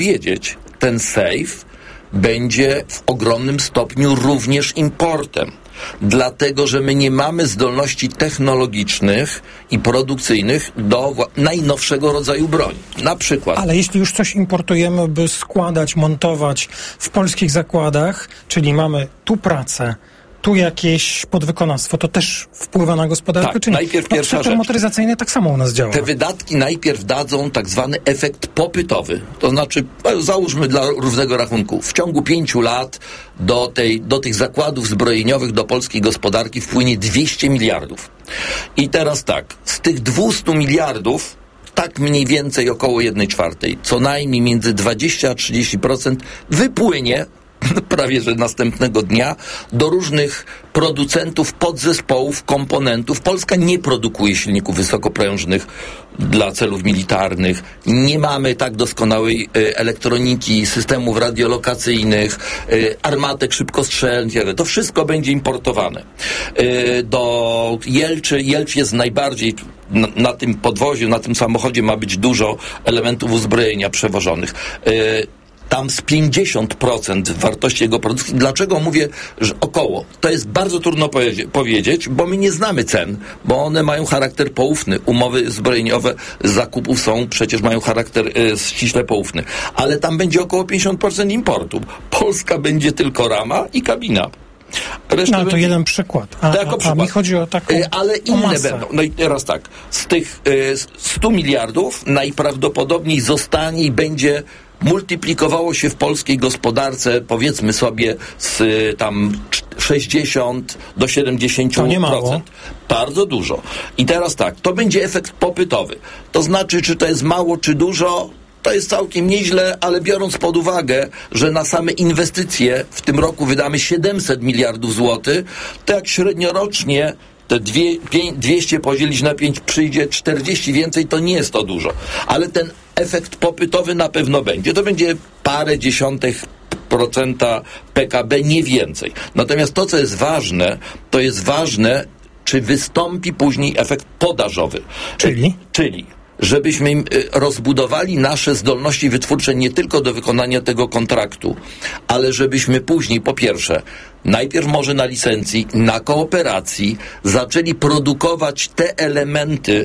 wiedzieć, ten SAFE będzie w ogromnym stopniu również importem. Dlatego, że my nie mamy zdolności technologicznych i produkcyjnych do najnowszego rodzaju broni. Na przykład. Ale jeśli już coś importujemy, by składać, montować w polskich zakładach, czyli mamy tu pracę, tu jakieś podwykonawstwo, to też wpływa na gospodarkę, tak, czy nie? Najpierw pierwsza sektor motoryzacyjny tak samo u nas działa. Te wydatki najpierw dadzą tak zwany efekt popytowy. To znaczy, załóżmy dla równego rachunku, w ciągu 5 lat do tych zakładów zbrojeniowych, do polskiej gospodarki wpłynie 200 miliardów. I teraz tak, z tych 200 miliardów tak mniej więcej około 1/4, co najmniej między 20 a 30% wypłynie prawie że następnego dnia do różnych producentów, podzespołów, komponentów. Polska nie produkuje silników wysokoprężnych dla celów militarnych. Nie mamy tak doskonałej elektroniki, systemów radiolokacyjnych, armatek szybkostrzelnych. To wszystko będzie importowane. Do Jelczy. Jelcz jest najbardziej na tym podwoziu, na tym samochodzie ma być dużo elementów uzbrojenia przewożonych. Tam z 50% wartości jego produkcji. Dlaczego mówię, że około? To jest bardzo trudno powiedzieć, bo my nie znamy cen, bo one mają charakter poufny. Umowy zbrojeniowe z zakupów przecież mają charakter ściśle poufny. Ale tam będzie około 50% importu. Polska będzie tylko rama i kabina. No to jeden przykład. A mi chodzi o taką ale inne będą. No i teraz tak, z tych 100 miliardów najprawdopodobniej zostanie i będzie multiplikowało się w polskiej gospodarce, powiedzmy sobie, z tam 60 do 70%. To nie mało. Bardzo dużo. I teraz tak, to będzie efekt popytowy. To znaczy, czy to jest mało, czy dużo, to jest całkiem nieźle, ale biorąc pod uwagę, że na same inwestycje w tym roku wydamy 700 miliardów złotych, to jak średniorocznie te 200 podzielić na 5 przyjdzie 40 więcej, to nie jest to dużo. Ale ten efekt popytowy na pewno będzie. To będzie parę dziesiątych procenta PKB, nie więcej. Natomiast to, co jest ważne, czy wystąpi później efekt podażowy. Czyli żebyśmy rozbudowali nasze zdolności wytwórcze nie tylko do wykonania tego kontraktu, ale żebyśmy później, po pierwsze, najpierw może na licencji, na kooperacji zaczęli produkować te elementy,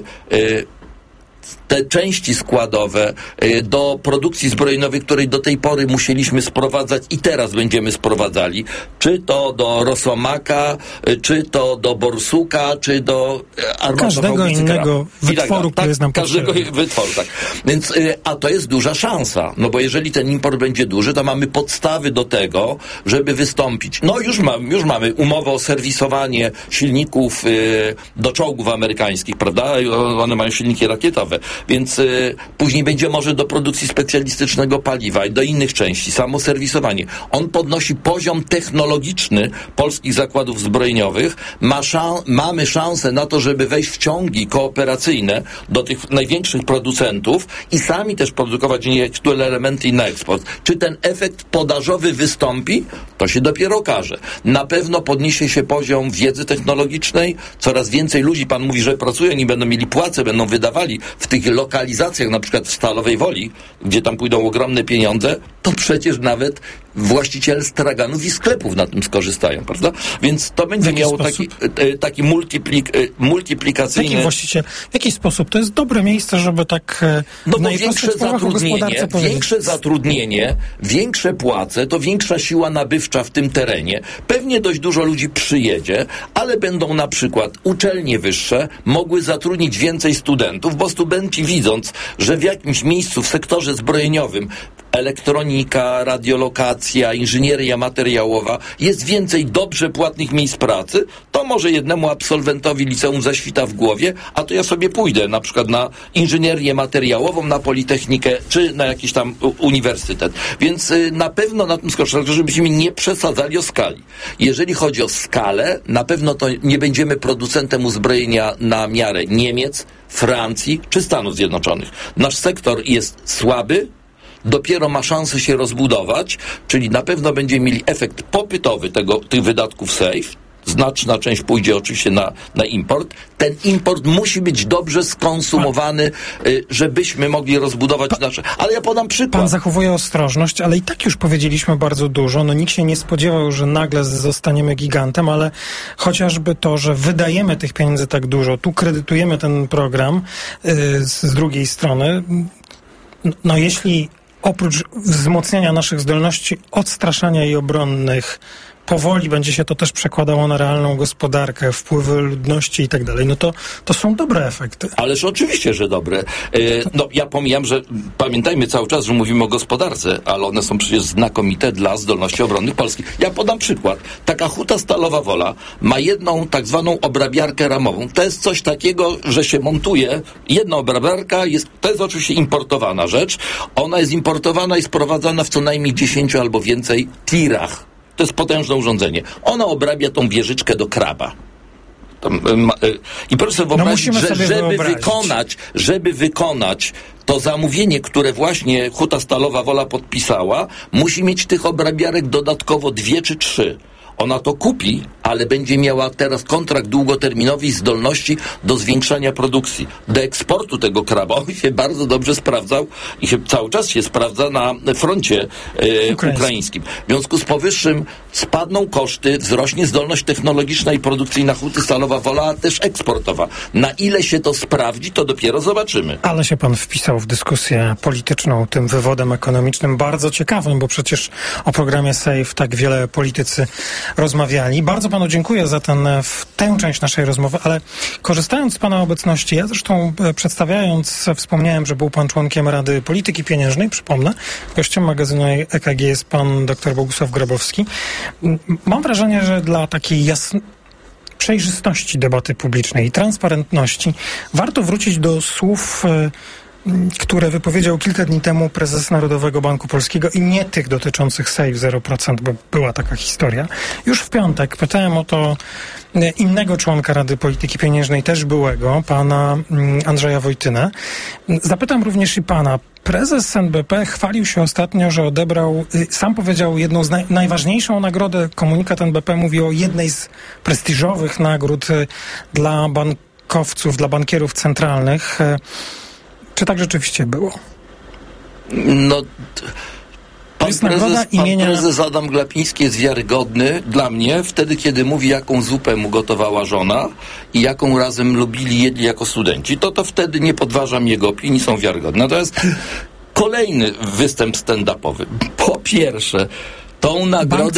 te części składowe do produkcji zbrojeniowej, której do tej pory musieliśmy sprowadzać i teraz będziemy sprowadzali, czy to do Rosomaka, czy to do Borsuka, czy do każdego innego wytworu, który jest nam potrzebny. Każdego wytworu, tak. Więc, a to jest duża szansa, no bo jeżeli ten import będzie duży, to mamy podstawy do tego, żeby wystąpić. No już mamy umowę o serwisowanie silników do czołgów amerykańskich, prawda? One mają silniki rakietowe. Więc później będzie może do produkcji specjalistycznego paliwa i do innych części, samo serwisowanie. On podnosi poziom technologiczny polskich zakładów zbrojeniowych. Mamy szansę na to, żeby wejść w ciągi kooperacyjne do tych największych producentów i sami też produkować niektóre elementy na eksport. Czy ten efekt podażowy wystąpi? To się dopiero okaże. Na pewno podniesie się poziom wiedzy technologicznej. Coraz więcej ludzi, pan mówi, że pracują, oni będą mieli płace, będą wydawali w tych lokalizacjach, na przykład w Stalowej Woli, gdzie tam pójdą ogromne pieniądze, to przecież nawet właściciele straganów i sklepów na tym skorzystają, prawda? Więc to będzie miało taki multiplikacyjny... W jaki sposób? To jest dobre miejsce, żeby tak no bo większe zatrudnienie, większe płace, to większa siła nabywcza w tym terenie. Pewnie dość dużo ludzi przyjedzie, ale będą na przykład uczelnie wyższe mogły zatrudnić więcej studentów, bo studenci widząc, że w jakimś miejscu w sektorze zbrojeniowym elektronika, radiolokacja, inżynieria materiałowa, jest więcej dobrze płatnych miejsc pracy, to może jednemu absolwentowi liceum zaświta w głowie, a to ja sobie pójdę na przykład na inżynierię materiałową, na Politechnikę, czy na jakiś tam uniwersytet. Więc na pewno na tym skoczę, żebyśmy nie przesadzali o skali. Jeżeli chodzi o skalę, na pewno to nie będziemy producentem uzbrojenia na miarę Niemiec, Francji czy Stanów Zjednoczonych. Nasz sektor jest słaby, dopiero ma szansę się rozbudować, czyli na pewno będziemy mieli efekt popytowy tych wydatków SAFE, znaczna część pójdzie oczywiście na import. Ten import musi być dobrze skonsumowany, żebyśmy mogli rozbudować nasze... Ale ja podam przykład. Pan zachowuje ostrożność, ale i tak już powiedzieliśmy bardzo dużo. No nikt się nie spodziewał, że nagle zostaniemy gigantem, ale chociażby to, że wydajemy tych pieniędzy tak dużo, tu kredytujemy ten program z drugiej strony, no jeśli oprócz wzmocnienia naszych zdolności odstraszania i obronnych powoli będzie się to też przekładało na realną gospodarkę, wpływy ludności i tak dalej, no to są dobre efekty. Ależ oczywiście, że dobre. No ja pomijam, że pamiętajmy cały czas, że mówimy o gospodarce, ale one są przecież znakomite dla zdolności obronnych Polski. Ja podam przykład. Taka Huta Stalowa Wola ma jedną tak zwaną obrabiarkę ramową. To jest coś takiego, że się montuje. Jedna obrabiarka, to jest oczywiście importowana rzecz. Ona jest importowana i sprowadzana w co najmniej 10 albo więcej tirach. To jest potężne urządzenie. Ona obrabia tą wieżyczkę do kraba. I proszę sobie wyobrazić, żeby wykonać to zamówienie, które właśnie Huta Stalowa Wola podpisała, musi mieć tych obrabiarek dodatkowo 2 czy 3. Ona to kupi, ale będzie miała teraz kontrakt długoterminowy i zdolności do zwiększania produkcji, do eksportu tego kraba. On się bardzo dobrze sprawdzał i cały czas się sprawdza na froncie ukraińskim. W związku z powyższym spadną koszty, wzrośnie zdolność technologiczna i produkcyjna Huty Stalowa Wola, a też eksportowa. Na ile się to sprawdzi, to dopiero zobaczymy. Ale się pan wpisał w dyskusję polityczną tym wywodem ekonomicznym, bardzo ciekawym, bo przecież o programie SAFE tak wiele politycy rozmawiali. Bardzo panu dziękuję za tę część naszej rozmowy, ale korzystając z pana obecności, ja zresztą przedstawiając, wspomniałem, że był pan członkiem Rady Polityki Pieniężnej, przypomnę, gościem magazynu EKG jest pan dr Bogusław Grabowski. Mam wrażenie, że dla takiej przejrzystości debaty publicznej i transparentności warto wrócić do słów, które wypowiedział kilka dni temu prezes Narodowego Banku Polskiego i nie tych dotyczących SAFE 0%, bo była taka historia. Już w piątek pytałem o to innego członka Rady Polityki Pieniężnej, też byłego, pana Andrzeja Wojtynę. Zapytam również i pana. Prezes NBP chwalił się ostatnio, że odebrał, sam powiedział, jedną z najważniejszą nagrodę. Komunikat NBP mówi o jednej z prestiżowych nagród dla bankowców, dla bankierów centralnych. Czy tak rzeczywiście było? No, pan prezes Adam Glapiński jest wiarygodny dla mnie wtedy, kiedy mówi, jaką zupę mu gotowała żona i jaką razem jedli jako studenci. To wtedy nie podważam jego opinii, są wiarygodne. Natomiast kolejny występ stand-upowy. Po pierwsze, tą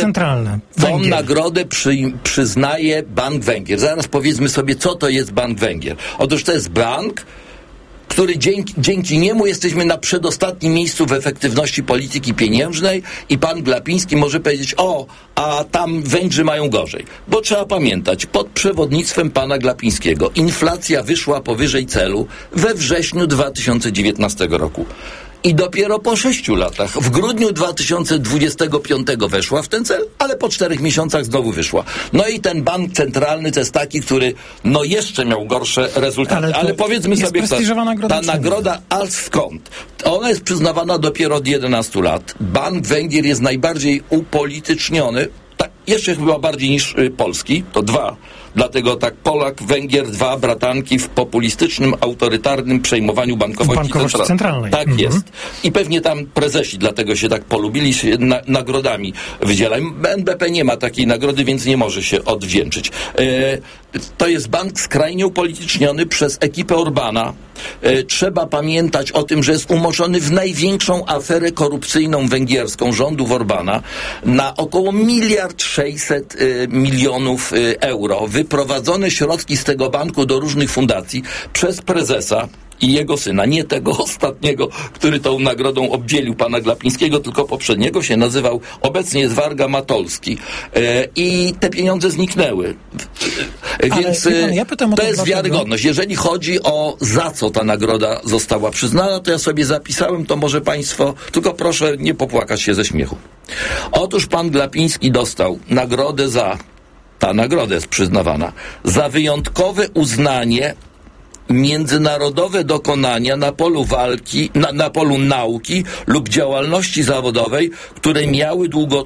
nagrodę przyznaje Bank Węgier. Zaraz powiedzmy sobie, co to jest Bank Węgier. Otóż to jest bank, który dzięki niemu jesteśmy na przedostatnim miejscu w efektywności polityki pieniężnej i pan Glapiński może powiedzieć, a tam Węgrzy mają gorzej. Bo trzeba pamiętać, pod przewodnictwem pana Glapińskiego inflacja wyszła powyżej celu we wrześniu 2019 roku. I dopiero po 6 latach, w grudniu 2025 weszła w ten cel, ale po 4 miesiącach znowu wyszła. No i ten bank centralny to jest taki, który jeszcze miał gorsze rezultaty. Ale powiedzmy sobie, ta nagroda, a skąd? Ona jest przyznawana dopiero od 11 lat. Bank Węgier jest najbardziej upolityczniony, jeszcze chyba bardziej niż polski, to 2. Dlatego tak Polak, Węgier, 2 bratanki w populistycznym, autorytarnym przejmowaniu bankowości centralnej. Tak jest. I pewnie tam prezesi dlatego się tak polubili, się nagrodami wydzielają. NBP nie ma takiej nagrody, więc nie może się odwdzięczyć. To jest bank skrajnie upolityczniony przez ekipę Orbana. Trzeba pamiętać o tym, że jest umoczony w największą aferę korupcyjną węgierską rządów Orbana na około 1,6 miliardów euro. Wyprowadzone środki z tego banku do różnych fundacji przez prezesa i jego syna, nie tego ostatniego, który tą nagrodą obdzielił pana Glapińskiego, tylko poprzedniego, się nazywał, obecnie jest Warga Matolski. I te pieniądze zniknęły. Więc to jest wiarygodność. Jeżeli chodzi o za co ta nagroda została przyznana, to ja sobie zapisałem, to może państwo, tylko proszę nie popłakać się ze śmiechu. Otóż pan Glapiński dostał nagrodę ta nagroda jest przyznawana za wyjątkowe uznanie międzynarodowe dokonania na polu walki, na polu nauki lub działalności zawodowej, które miały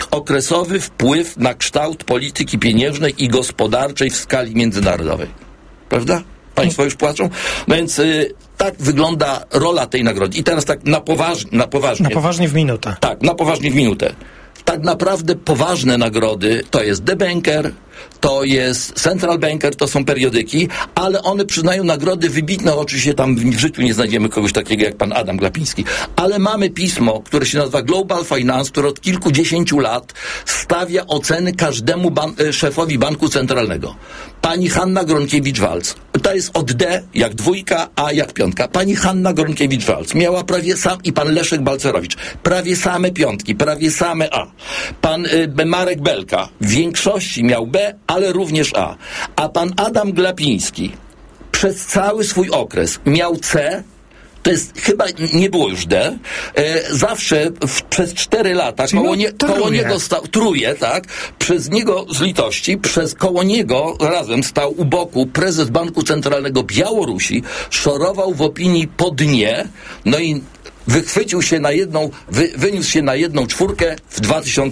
okresowy wpływ na kształt polityki pieniężnej i gospodarczej w skali międzynarodowej. Prawda? Państwo już płaczą? No więc tak wygląda rola tej nagrody. I teraz tak na poważnie. Na poważnie w minutę. Tak, na poważnie w minutę. Tak naprawdę poważne nagrody to jest The Banker, to jest Central Banker, to są periodyki, ale one przyznają nagrody wybitne. Oczywiście tam w życiu nie znajdziemy kogoś takiego jak pan Adam Glapiński. Ale mamy pismo, które się nazywa Global Finance, które od kilkudziesięciu lat stawia oceny każdemu szefowi banku centralnego. Pani Hanna Gronkiewicz-Waltz. To jest od D jak 2, A jak 5. Pani Hanna Gronkiewicz-Waltz miała prawie i pan Leszek Balcerowicz. Prawie same 5, prawie same A. Pan Marek Belka w większości miał B, ale również A. A pan Adam Glapiński przez cały swój okres miał C, to jest, chyba nie było już D, zawsze przez 4 lata koło niego stał, truje, tak, przez niego z litości, koło niego razem stał u boku prezes Banku Centralnego Białorusi, szorował w opinii po dnie, no i wychwycił się na wyniósł się na 1/4 w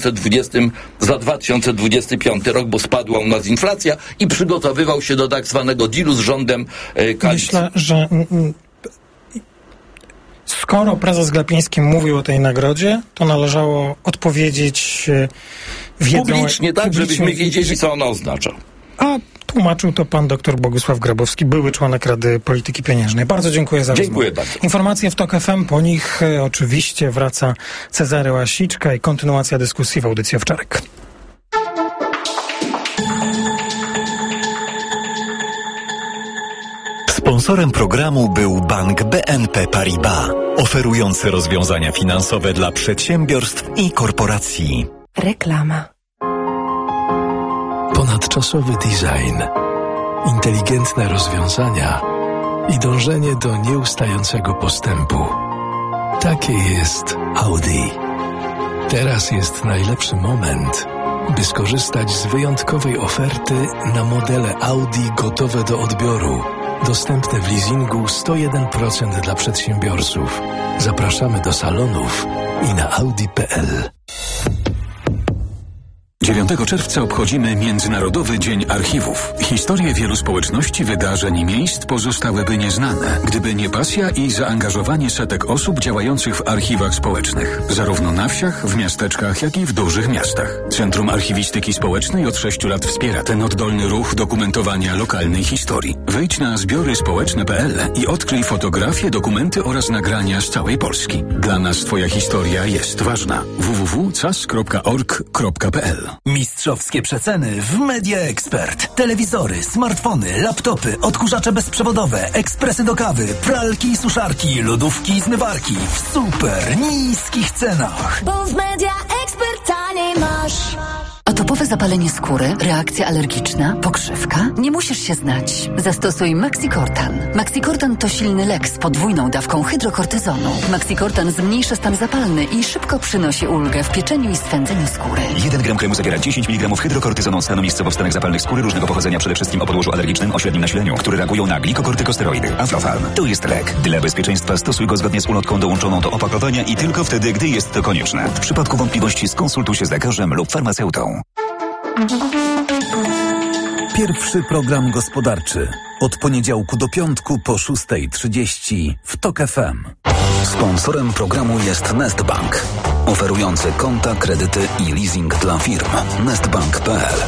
2025 rok, bo spadła u nas inflacja i przygotowywał się do tak zwanego dealu z rządem koalicji. Myślę, że skoro prezes Glapiński mówił o tej nagrodzie, to należało odpowiedzieć wiedzą... Publicznie, tak, żebyśmy wiedzieli, co ona oznacza. A tłumaczył to pan dr Bogusław Grabowski, były członek Rady Polityki Pieniężnej. Bardzo dziękuję za rozmowę. Dziękuję bardzo. Informacje w TOK FM, po nich oczywiście wraca Cezary Łasiczka i kontynuacja dyskusji w audycji Owczarek. Sponsorem programu był bank BNP Paribas, oferujący rozwiązania finansowe dla przedsiębiorstw i korporacji. Reklama. Ponadczasowy design, inteligentne rozwiązania i dążenie do nieustającego postępu. Takie jest Audi. Teraz jest najlepszy moment, by skorzystać z wyjątkowej oferty na modele Audi gotowe do odbioru. Dostępne w leasingu 101% dla przedsiębiorców. Zapraszamy do salonów i na audi.pl. 9 czerwca obchodzimy Międzynarodowy Dzień Archiwów. Historie wielu społeczności, wydarzeń i miejsc pozostałyby nieznane, gdyby nie pasja i zaangażowanie setek osób działających w archiwach społecznych. Zarówno na wsiach, w miasteczkach, jak i w dużych miastach. Centrum Archiwistyki Społecznej od 6 lat wspiera ten oddolny ruch dokumentowania lokalnej historii. Wejdź na zbioryspołeczne.pl i odkryj fotografie, dokumenty oraz nagrania z całej Polski. Dla nas Twoja historia jest ważna. www.cas.org.pl. Mistrzowskie przeceny w Media Expert. Telewizory, smartfony, laptopy, odkurzacze bezprzewodowe, ekspresy do kawy, pralki i suszarki, lodówki i zmywarki w super niskich cenach. Bo w Media Expert taniej masz. Atopowe zapalenie skóry, reakcja alergiczna, pokrzywka? Nie musisz się znać. Zastosuj Maxikortan. Maxikortan to silny lek z podwójną dawką hydrokortyzonu. Maxikortan zmniejsza stan zapalny i szybko przynosi ulgę w pieczeniu i swędzeniu skóry. 1 gram kremu zawiera 10 mg hydrokortyzonu stanu miejscowo-wstanek zapalnych skóry różnego pochodzenia, przede wszystkim o podłożu alergicznym o średnim nasileniu, które reagują na glikokortykosteroidy. Aflofarm. To jest lek. Dla bezpieczeństwa stosuj go zgodnie z ulotką dołączoną do opakowania i tylko wtedy, gdy jest to konieczne. W przypadku wątpliwości skonsultuj się z lekarzem lub farmaceutą. Pierwszy program gospodarczy. Od poniedziałku do piątku po 6:30 w TOK FM. Sponsorem programu jest Nestbank, oferujący konta, kredyty i leasing dla firm. Nestbank.pl.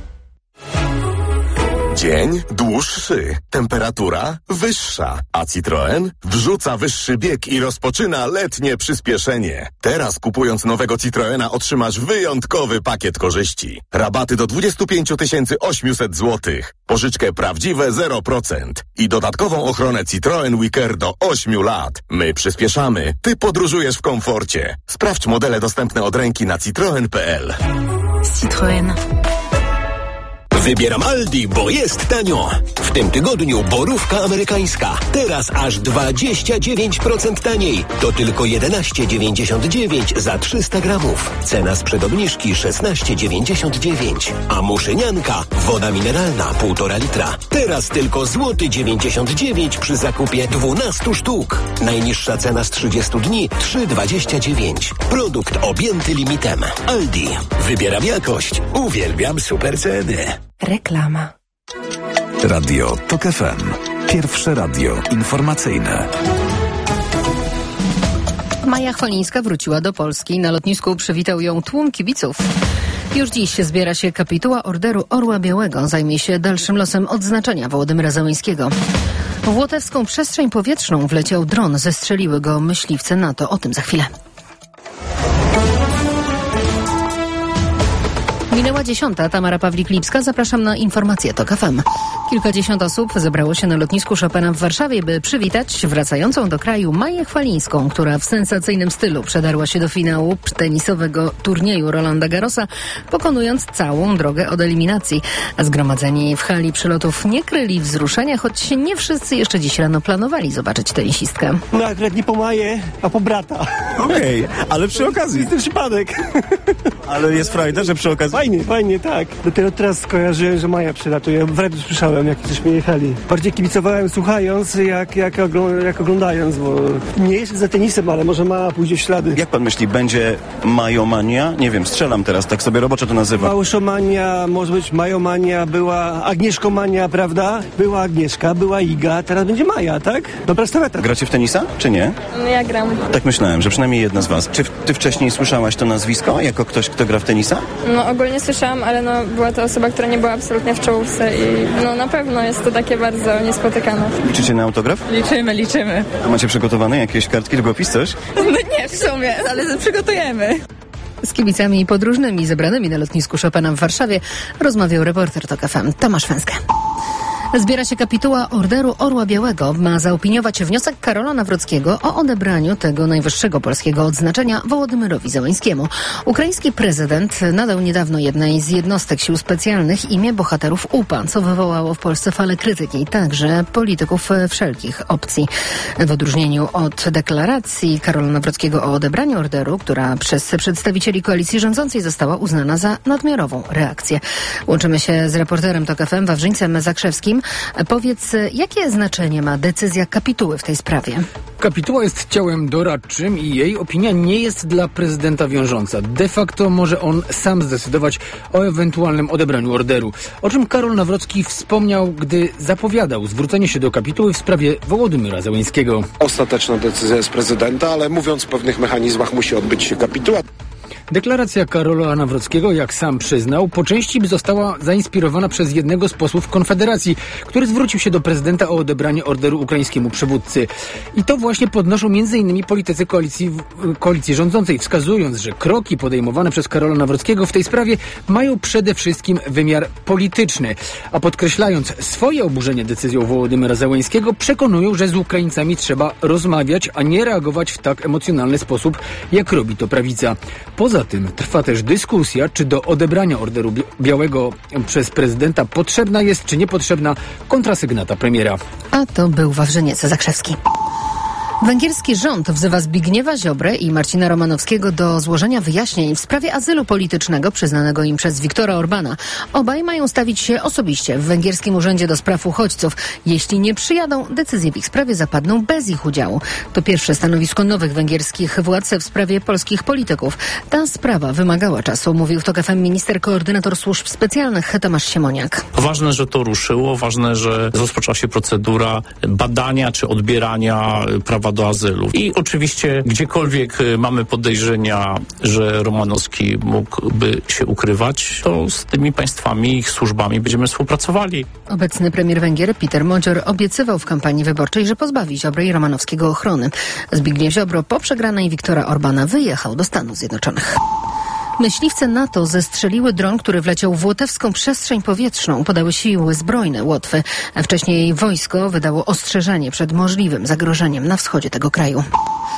Dzień dłuższy, temperatura wyższa, a Citroen wrzuca wyższy bieg i rozpoczyna letnie przyspieszenie. Teraz kupując nowego Citroena otrzymasz wyjątkowy pakiet korzyści. Rabaty do 25 800 zł, pożyczkę prawdziwe 0% i dodatkową ochronę Citroen WeCare do 8 lat. My przyspieszamy, ty podróżujesz w komforcie. Sprawdź modele dostępne od ręki na citroen.pl. Citroen. Wybieram Aldi, bo jest tanio. W tym tygodniu borówka amerykańska. Teraz aż 29% taniej. To tylko 11,99 za 300 gramów. Cena sprzed obniżki 16,99. A muszynianka, woda mineralna 1,5 litra. Teraz tylko złoty 99 przy zakupie 12 sztuk. Najniższa cena z 30 dni 3,29. Produkt objęty limitem. Aldi. Wybieram jakość. Uwielbiam super ceny. Reklama. Radio TOK FM. Pierwsze radio informacyjne. Maja Chwalińska wróciła do Polski. Na lotnisku przywitał ją tłum kibiców. Już dziś zbiera się kapituła Orderu Orła Białego. Zajmie się dalszym losem odznaczenia Wołodymyra Zełenskiego. W łotewską przestrzeń powietrzną wleciał dron. Zestrzeliły go myśliwce NATO. O tym za chwilę. Minęła 10. Tamara Pawlik-Lipska. Zapraszam na informacje TOK FM. Kilkadziesiąt osób zebrało się na lotnisku Chopina w Warszawie, by przywitać wracającą do kraju Maję Chwalińską, która w sensacyjnym stylu przedarła się do finału tenisowego turnieju Rolanda Garrosa, pokonując całą drogę od eliminacji. Zgromadzeni w hali przylotów nie kryli wzruszenia, choć nie wszyscy jeszcze dziś rano planowali zobaczyć tenisistkę. No akurat nie po Maję, a po brata. Okej, ale przy okazji. Jest to przypadek. Ale jest frajda, że przy okazji... Fajnie, tak. Dopiero teraz skojarzyłem, że Maja przylatuje. W radiu słyszałem, jak żeśmy jechali. Bardziej kibicowałem słuchając, jak oglądając, bo nie jestem za tenisem, ale może Maja pójdzie w ślady. Jak pan myśli, będzie Majomania? Nie wiem, strzelam teraz, tak sobie roboczo to nazywam. Małyszomania, może być Majomania, była Agnieszkomania, prawda? Była Agnieszka, była Iga, teraz będzie Maja, tak? Dobra staweta. Gracie w tenisa, czy nie? No ja gram. Tak myślałem, że przynajmniej jedna z was. Czy ty wcześniej słyszałaś to nazwisko, jako ktoś, kto gra w tenisa? No ogólnie słyszałam, ale no była to osoba, która nie była absolutnie w czołówce i no na pewno jest to takie bardzo niespotykane. Liczycie na autograf? Liczymy. A macie przygotowane jakieś kartki, długopis, coś? No nie w sumie, ale przygotujemy. Z kibicami podróżnymi zebranymi na lotnisku Chopina w Warszawie rozmawiał reporter TOK FM Tomasz Fęskę. Zbiera się kapituła Orderu Orła Białego. Ma zaopiniować wniosek Karola Nawrockiego o odebraniu tego najwyższego polskiego odznaczenia Wołodymyrowi Zełenskiemu. Ukraiński prezydent nadał niedawno jednej z jednostek sił specjalnych imię bohaterów UPA, co wywołało w Polsce falę krytyki, także polityków wszelkich opcji. W odróżnieniu od deklaracji Karola Nawrockiego o odebraniu orderu, która przez przedstawicieli koalicji rządzącej została uznana za nadmiarową reakcję. Łączymy się z reporterem TOK FM Wawrzyńcem Zakrzewskim. Powiedz, jakie znaczenie ma decyzja kapituły w tej sprawie? Kapituła jest ciałem doradczym i jej opinia nie jest dla prezydenta wiążąca. De facto może on sam zdecydować o ewentualnym odebraniu orderu. O czym Karol Nawrocki wspomniał, gdy zapowiadał zwrócenie się do kapituły w sprawie Wołodymyra Zełenskiego. Ostateczna decyzja jest prezydenta, ale mówiąc o pewnych mechanizmach musi odbyć się kapituła. Deklaracja Karola Nawrockiego, jak sam przyznał, po części została zainspirowana przez jednego z posłów Konfederacji, który zwrócił się do prezydenta o odebranie orderu ukraińskiemu przywódcy. I to właśnie podnoszą m.in. politycy koalicji rządzącej, wskazując, że kroki podejmowane przez Karola Nawrockiego w tej sprawie mają przede wszystkim wymiar polityczny. A podkreślając swoje oburzenie decyzją Wołodymyra Zełenskiego, przekonują, że z Ukraińcami trzeba rozmawiać, a nie reagować w tak emocjonalny sposób, jak robi to prawica. Poza tym trwa też dyskusja, czy do odebrania orderu białego przez prezydenta potrzebna jest, czy niepotrzebna kontrasygnata premiera. A to był Wawrzyniec Zakrzewski. Węgierski rząd wzywa Zbigniewa Ziobrę i Marcina Romanowskiego do złożenia wyjaśnień w sprawie azylu politycznego przyznanego im przez Viktora Orbana. Obaj mają stawić się osobiście w węgierskim urzędzie do spraw uchodźców. Jeśli nie przyjadą, decyzje w ich sprawie zapadną bez ich udziału. To pierwsze stanowisko nowych węgierskich władz w sprawie polskich polityków. Ta sprawa wymagała czasu, mówił w TOK FM minister koordynator służb specjalnych Tomasz Siemoniak. Ważne, że to ruszyło, ważne, że rozpoczęła się procedura badania czy odbierania prawa do azylu. I oczywiście gdziekolwiek mamy podejrzenia, że Romanowski mógłby się ukrywać, to z tymi państwami, ich służbami będziemy współpracowali. Obecny premier Węgier Peter Modzior obiecywał w kampanii wyborczej, że pozbawi Ziobry i Romanowskiego ochrony. Zbigniew Ziobro po przegranej Viktora Orbana wyjechał do Stanów Zjednoczonych. Myśliwce NATO zestrzeliły dron, który wleciał w łotewską przestrzeń powietrzną, podały siły zbrojne Łotwy. Wcześniej wojsko wydało ostrzeżenie przed możliwym zagrożeniem na wschodzie tego kraju.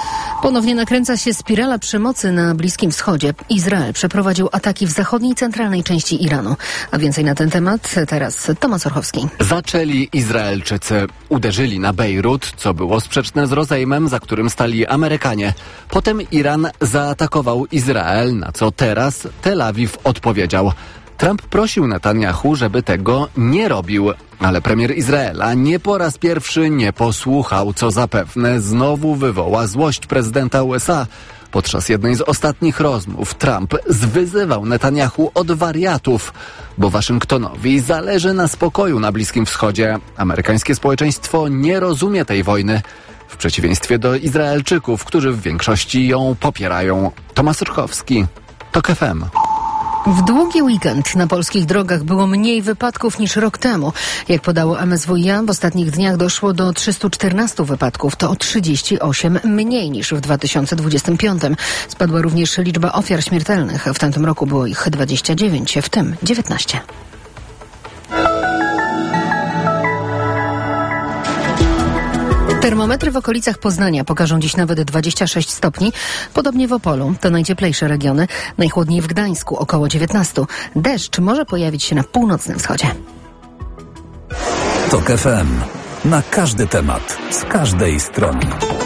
Ponownie nakręca się spirala przemocy na Bliskim Wschodzie. Izrael przeprowadził ataki w zachodniej i centralnej części Iranu. A więcej na ten temat teraz Tomasz Orchowski. Zaczęli Izraelczycy. Uderzyli na Bejrut, co było sprzeczne z rozejmem, za którym stali Amerykanie. Potem Iran zaatakował Izrael, na co teraz Tel Awiw odpowiedział. Trump prosił Netanyahu, żeby tego nie robił, ale premier Izraela nie po raz pierwszy nie posłuchał, co zapewne znowu wywoła złość prezydenta USA. Podczas jednej z ostatnich rozmów Trump zwyzywał Netanyahu od wariatów, bo Waszyngtonowi zależy na spokoju na Bliskim Wschodzie. Amerykańskie społeczeństwo nie rozumie tej wojny, w przeciwieństwie do Izraelczyków, którzy w większości ją popierają. Tomasz Orchowski, TOK FM. W długi weekend na polskich drogach było mniej wypadków niż rok temu. Jak podało MSWiA, w ostatnich dniach doszło do 314 wypadków. To o 38 mniej niż w 2025. Spadła również liczba ofiar śmiertelnych. W tamtym roku było ich 29, w tym 19. Termometry w okolicach Poznania pokażą dziś nawet 26 stopni. Podobnie w Opolu, to najcieplejsze regiony. Najchłodniej w Gdańsku, około 19. Deszcz może pojawić się na północnym wschodzie. TOK FM. Na każdy temat, z każdej strony.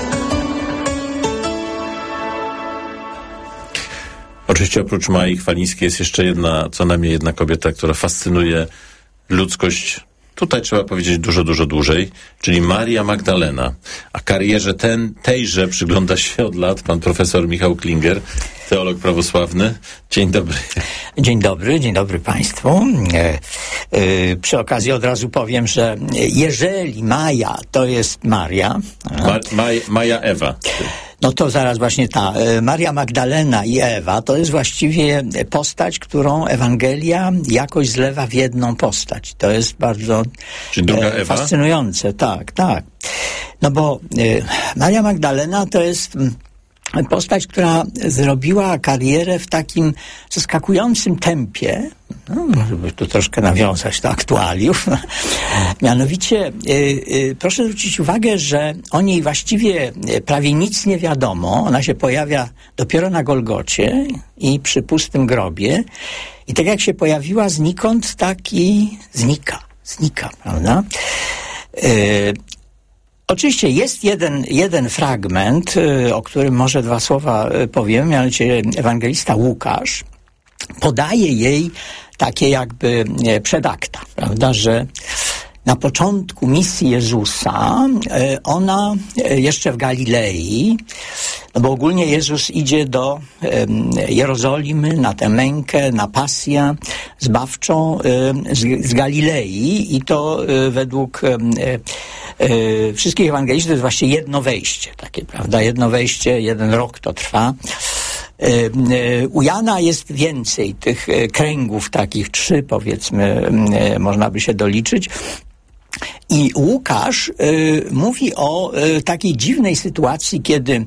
Oczywiście oprócz Mai Chwalińskiej jest jeszcze co najmniej jedna kobieta, która fascynuje ludzkość. Tutaj trzeba powiedzieć dużo dłużej, czyli Maria Magdalena. A karierze tejże przygląda się od lat pan profesor Michał Klinger, teolog prawosławny. Dzień dobry. Dzień dobry Państwu. Przy okazji od razu powiem, że jeżeli Maja to jest Maria... Maja Ewa. No to zaraz właśnie Maria Magdalena i Ewa to jest właściwie postać, którą Ewangelia jakoś zlewa w jedną postać. To jest bardzo fascynujące. Tak. No bo Maria Magdalena to jest postać, która zrobiła karierę w takim zaskakującym tempie. No, żeby tu troszkę nawiązać do aktualiów. Mianowicie proszę zwrócić uwagę, że o niej właściwie prawie nic nie wiadomo. Ona się pojawia dopiero na Golgocie i przy pustym grobie. I tak jak się pojawiła znikąd, tak i znika, prawda? Oczywiście jest jeden fragment, o którym może dwa słowa powiem, mianowicie ewangelista Łukasz podaje jej takie jakby przedakta, prawda, że na początku misji Jezusa ona jeszcze w Galilei, no bo ogólnie Jezus idzie do Jerozolimy na tę mękę, na pasję zbawczą z Galilei i to według wszystkich ewangelistów to jest właśnie jedno wejście takie, prawda? Jedno wejście, 1 rok to trwa. U Jana jest więcej tych kręgów, takich 3 powiedzmy, można by się doliczyć. I Łukasz mówi o takiej dziwnej sytuacji, kiedy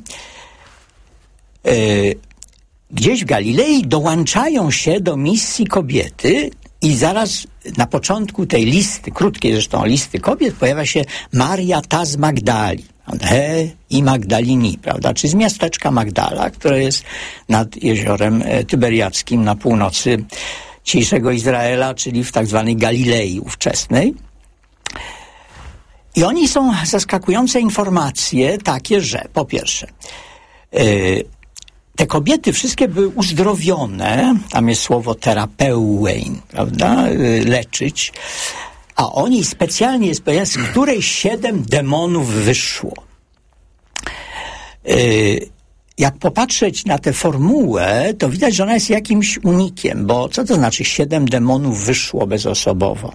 gdzieś w Galilei dołączają się do misji kobiety i zaraz na początku tej listy, krótkiej zresztą listy kobiet, pojawia się Maria ta z Magdali. I Magdalini, prawda? Czy z miasteczka Magdala, które jest nad jeziorem Tyberiackim na północy dzisiejszego Izraela, czyli w tak zwanej Galilei ówczesnej. I oni są zaskakujące informacje takie, że po pierwsze te kobiety wszystkie były uzdrowione, tam jest słowo terapeuein, prawda, leczyć, a oni specjalnie jest powiedziane, z której 7 demonów wyszło. Jak popatrzeć na tę formułę, to widać, że ona jest jakimś unikiem, bo co to znaczy 7 demonów wyszło bezosobowo?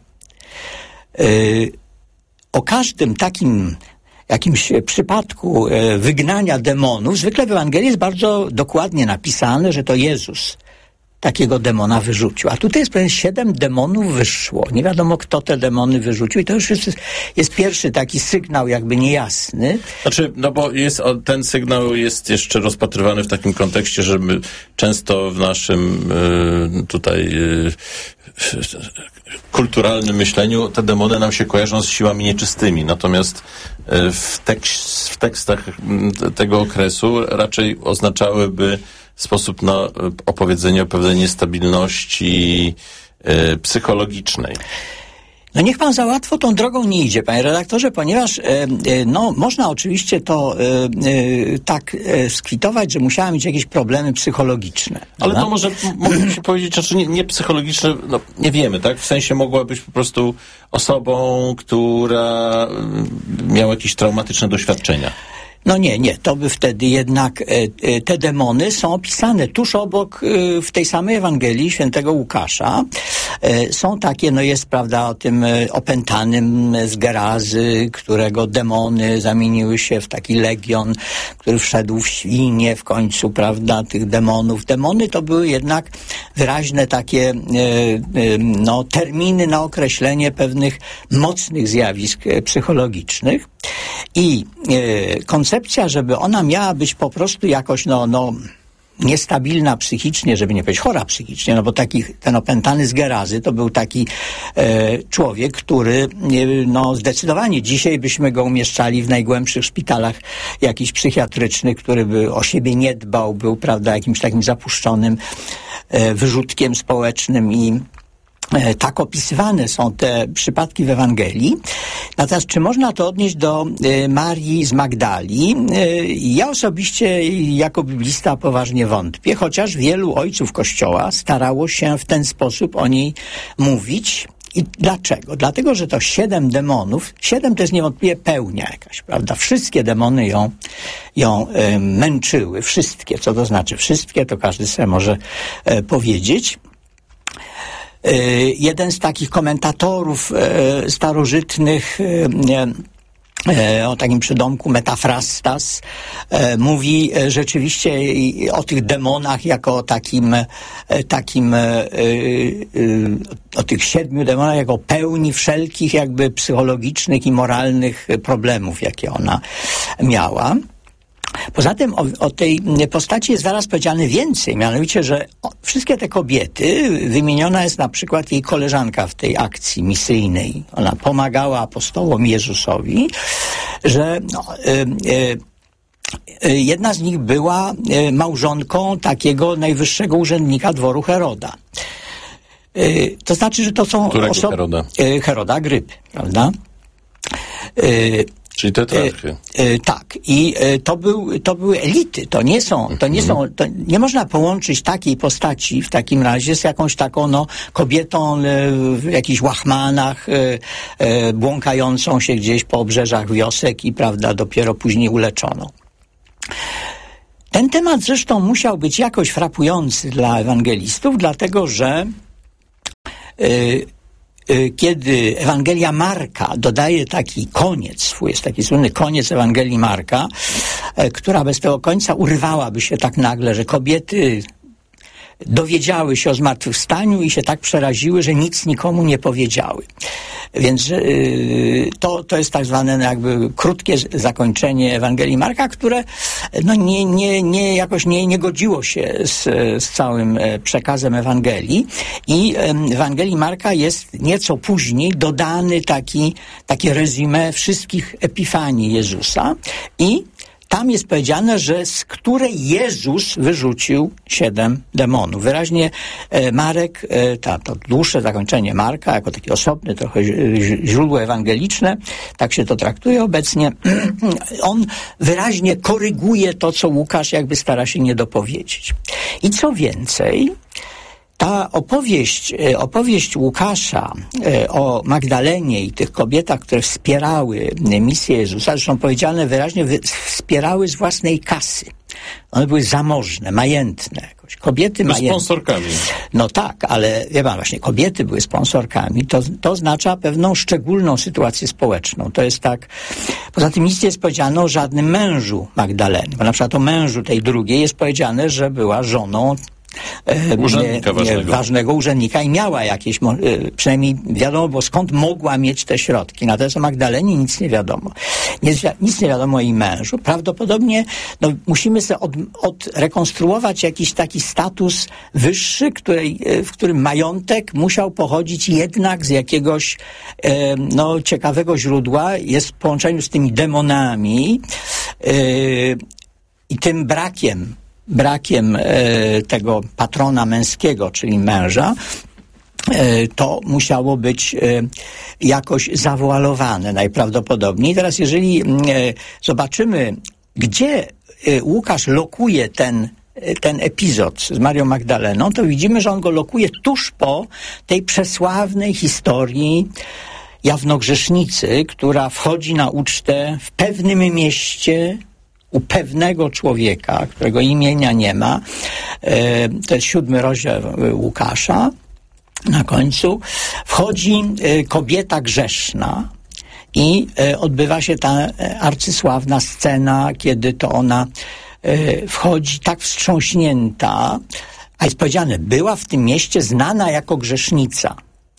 O każdym takim jakimś przypadku wygnania demonów, zwykle w Ewangelii jest bardzo dokładnie napisane, że to Jezus takiego demona wyrzucił. A tutaj jest pewien 7 demonów wyszło. Nie wiadomo, kto te demony wyrzucił i to już jest pierwszy taki sygnał jakby niejasny. Znaczy, no bo ten sygnał jest jeszcze rozpatrywany w takim kontekście, że my często w naszym kulturalnym myśleniu te demony nam się kojarzą z siłami nieczystymi. Natomiast w tekstach tego okresu raczej oznaczałyby sposób na opowiedzenie o pewnej niestabilności psychologicznej. No niech pan za łatwo tą drogą nie idzie, panie redaktorze, ponieważ można oczywiście to tak skwitować, że musiała mieć jakieś problemy psychologiczne. Ale to może się powiedzieć, znaczy nie psychologiczne, no nie wiemy, tak? W sensie mogła być po prostu osobą, która miała jakieś traumatyczne doświadczenia. No nie, to by wtedy jednak te demony są opisane tuż obok w tej samej Ewangelii świętego Łukasza. Są takie, jest prawda o tym opętanym z Gerazy, którego demony zamieniły się w taki legion, który wszedł w świnie w końcu, prawda, tych demonów. Demony to były jednak wyraźne takie terminy na określenie pewnych mocnych zjawisk psychologicznych. I koncepcja, żeby ona miała być po prostu jakoś niestabilna psychicznie, żeby nie powiedzieć chora psychicznie, bo ten opętany z Gerazy to był taki człowiek, który zdecydowanie dzisiaj byśmy go umieszczali w najgłębszych szpitalach jakichś psychiatrycznych, który by o siebie nie dbał, był, prawda, jakimś takim zapuszczonym wyrzutkiem społecznym i tak opisywane są te przypadki w Ewangelii. Natomiast czy można to odnieść do Marii z Magdali? Ja osobiście jako biblista poważnie wątpię, chociaż wielu ojców Kościoła starało się w ten sposób o niej mówić. I dlaczego? Dlatego, że to 7 demonów, 7 to jest niewątpliwie pełnia jakaś, prawda? Wszystkie demony ją męczyły, wszystkie. Co to znaczy wszystkie? To każdy sobie może powiedzieć. Jeden z takich komentatorów starożytnych o takim przydomku Metafrastas mówi rzeczywiście o tych demonach jako o tych 7 demonach jako pełni wszelkich jakby psychologicznych i moralnych problemów, jakie ona miała. Poza tym o tej postaci jest zaraz powiedziane więcej, mianowicie, że wszystkie te kobiety, wymieniona jest na przykład jej koleżanka w tej akcji misyjnej. Ona pomagała apostołom Jezusowi, że jedna z nich była małżonką takiego najwyższego urzędnika dworu Heroda. To znaczy, że to są osoby... Heroda? Heroda Agrypy, prawda? Czyli tetrarchy. Tak. I to były elity. To nie można połączyć takiej postaci w takim razie z jakąś taką kobietą w jakichś łachmanach, błąkającą się gdzieś po obrzeżach wiosek i, prawda, dopiero później uleczoną. Ten temat zresztą musiał być jakoś frapujący dla ewangelistów, dlatego że kiedy Ewangelia Marka dodaje taki koniec swój, jest taki słynny koniec Ewangelii Marka, która bez tego końca urywałaby się tak nagle, że kobiety dowiedziały się o zmartwychwstaniu i się tak przeraziły, że nic nikomu nie powiedziały. Więc to jest tak zwane jakby krótkie zakończenie Ewangelii Marka, które jakoś nie godziło się z całym przekazem Ewangelii. I w Ewangelii Marka jest nieco później dodany takie resume wszystkich epifanii Jezusa i tam jest powiedziane, że z której Jezus wyrzucił 7 demonów. Wyraźnie Marek, to dłuższe zakończenie Marka, jako takie osobne trochę źródło ewangeliczne, tak się to traktuje obecnie, on wyraźnie koryguje to, co Łukasz jakby stara się nie dopowiedzieć. I co więcej, ta opowieść Łukasza o Magdalenie i tych kobietach, które wspierały misję Jezusa, zresztą powiedziane wyraźnie, wspierały z własnej kasy. One były zamożne, majętne jakoś. Kobiety majętne. Sponsorkami. No tak, ale wie pan, właśnie kobiety były sponsorkami. To oznacza pewną szczególną sytuację społeczną. To jest tak. Poza tym nic nie jest powiedziane o żadnym mężu Magdaleny. Bo na przykład o mężu tej drugiej jest powiedziane, że była żoną ważnego urzędnika i miała jakieś, przynajmniej wiadomo, bo skąd mogła mieć te środki. Natomiast o Magdalenie nic nie wiadomo. Nic nie wiadomo o jej mężu. Prawdopodobnie musimy sobie odrekonstruować jakiś taki status wyższy, w którym majątek musiał pochodzić jednak z jakiegoś ciekawego źródła, jest w połączeniu z tymi demonami i tym brakiem tego patrona męskiego, czyli męża, to musiało być jakoś zawoalowane najprawdopodobniej. Teraz jeżeli zobaczymy, gdzie Łukasz lokuje ten epizod z Marią Magdaleną, to widzimy, że on go lokuje tuż po tej przesławnej historii jawnogrzesznicy, która wchodzi na ucztę w pewnym mieście u pewnego człowieka, którego imienia nie ma. To jest 7 rozdział Łukasza. Na końcu wchodzi kobieta grzeszna i odbywa się ta arcysławna scena, kiedy to ona wchodzi tak wstrząśnięta, a jest powiedziane, była w tym mieście znana jako grzesznica.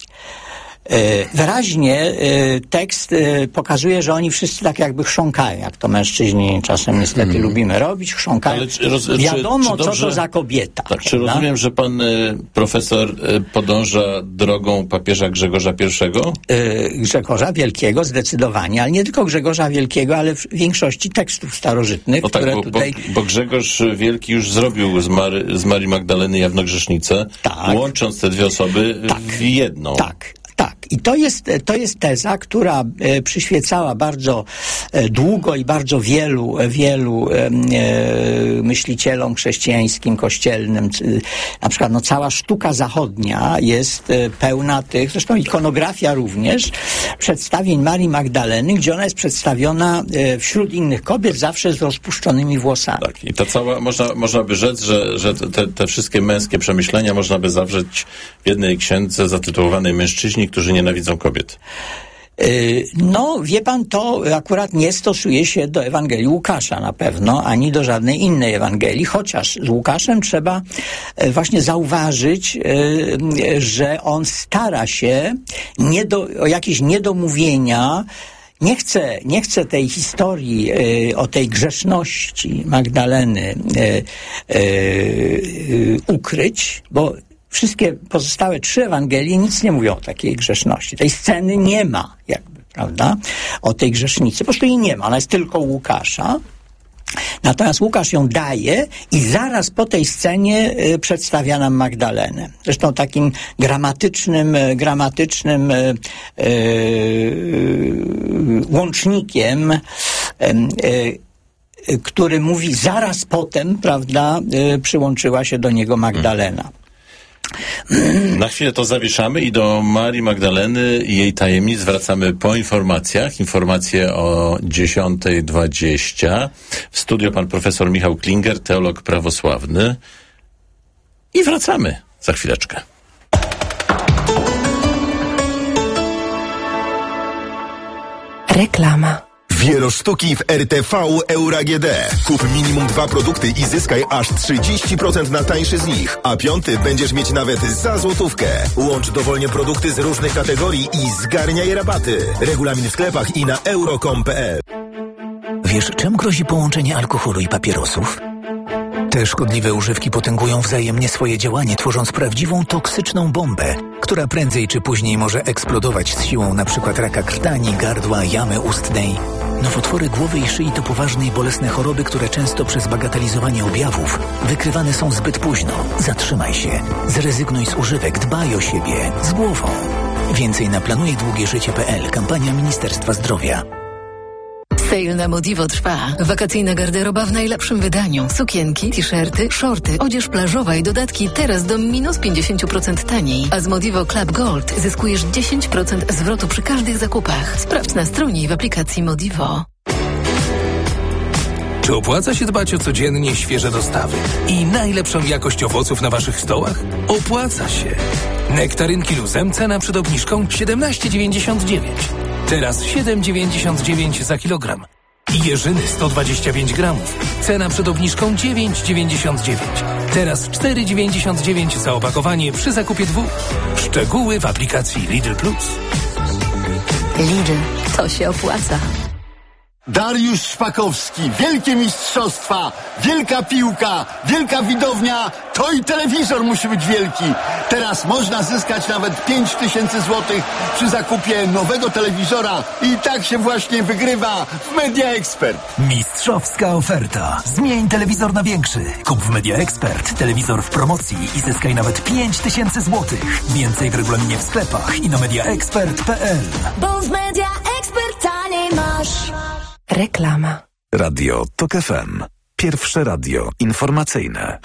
Wyraźnie tekst pokazuje, że oni wszyscy tak jakby chrząkają, jak to mężczyźni czasem niestety lubimy robić, chrząkają. Wiadomo, co to za kobieta. Tak, czy rozumiem, że pan profesor podąża drogą papieża Grzegorza I? Grzegorza Wielkiego zdecydowanie, ale nie tylko Grzegorza Wielkiego, ale w większości tekstów starożytnych, które tutaj... Bo Grzegorz Wielki już zrobił z Marii Magdaleny jawnogrzesznicę, łącząc te dwie osoby w jedną. Tak. I to jest teza, która przyświecała bardzo długo i bardzo wielu myślicielom chrześcijańskim, kościelnym. Na przykład cała sztuka zachodnia jest pełna tych, zresztą ikonografia również, przedstawień Marii Magdaleny, gdzie ona jest przedstawiona wśród innych kobiet zawsze z rozpuszczonymi włosami. Tak, i ta cała, można by rzec, że te wszystkie męskie przemyślenia można by zawrzeć w jednej księdze zatytułowanej Mężczyźni, którzy nienawidzą kobiet. Wie pan, to akurat nie stosuje się do Ewangelii Łukasza na pewno, ani do żadnej innej Ewangelii, chociaż z Łukaszem trzeba właśnie zauważyć, że on stara się o jakieś niedomówienia. Nie chcę tej historii o tej grzeszności Magdaleny ukryć, bo wszystkie pozostałe 3 Ewangelie nic nie mówią o takiej grzeszności. Tej sceny nie ma, prawda, o tej grzesznicy. Po prostu jej nie ma, ona jest tylko u Łukasza. Natomiast Łukasz ją daje i zaraz po tej scenie przedstawia nam Magdalenę. Zresztą takim gramatycznym łącznikiem, który mówi zaraz potem, prawda, przyłączyła się do niego Magdalena. Na chwilę to zawieszamy i do Marii Magdaleny i jej tajemnic wracamy po informacjach. Informacje o 10:20. W studio pan profesor Michał Klinger, teolog prawosławny. I wracamy za chwileczkę. Reklama. Wielosztuki w RTV Euro AGD. Kup minimum 2 produkty i zyskaj aż 30% na tańszy z nich, a 5 będziesz mieć nawet za złotówkę. Łącz dowolnie produkty z różnych kategorii i zgarniaj rabaty. Regulamin w sklepach i na euro.com.pl. Wiesz, czym grozi połączenie alkoholu i papierosów? Te szkodliwe używki potęgują wzajemnie swoje działanie, tworząc prawdziwą toksyczną bombę, która prędzej czy później może eksplodować z siłą np. raka krtani, gardła, jamy ustnej. Nowotwory głowy i szyi to poważne i bolesne choroby, które często przez bagatelizowanie objawów wykrywane są zbyt późno. Zatrzymaj się. Zrezygnuj z używek. Dbaj o siebie. Z głową. Więcej na planujedługieżycie.pl. Kampania Ministerstwa Zdrowia. Sale na Modivo trwa. Wakacyjna garderoba w najlepszym wydaniu. Sukienki, t-shirty, shorty, odzież plażowa i dodatki teraz do minus 50% taniej. A z Modivo Club Gold zyskujesz 10% zwrotu przy każdych zakupach. Sprawdź na stronie i w aplikacji Modivo. Czy opłaca się dbać o codziennie świeże dostawy i najlepszą jakość owoców na waszych stołach? Opłaca się. Nektarynki Luzem, cena przed obniżką 17,99. Teraz 7,99 za kilogram. I jeżyny 125 gramów. Cena przed obniżką 9,99. Teraz 4,99 za opakowanie przy zakupie 2. Szczegóły w aplikacji Lidl Plus. Lidl, to się opłaca. Dariusz Szpakowski, wielkie mistrzostwa, wielka piłka, wielka widownia, to i telewizor musi być wielki. Teraz można zyskać nawet 5000 złotych przy zakupie nowego telewizora i tak się właśnie wygrywa w Media Expert. Mistrzowska oferta. Zmień telewizor na większy. Kup w Media Expert telewizor w promocji i zyskaj nawet 5000 złotych. Więcej w regulaminie w sklepach i na mediaexpert.pl. Bo w Media Expert taniej masz. Reklama. Radio TOK FM. Pierwsze radio informacyjne.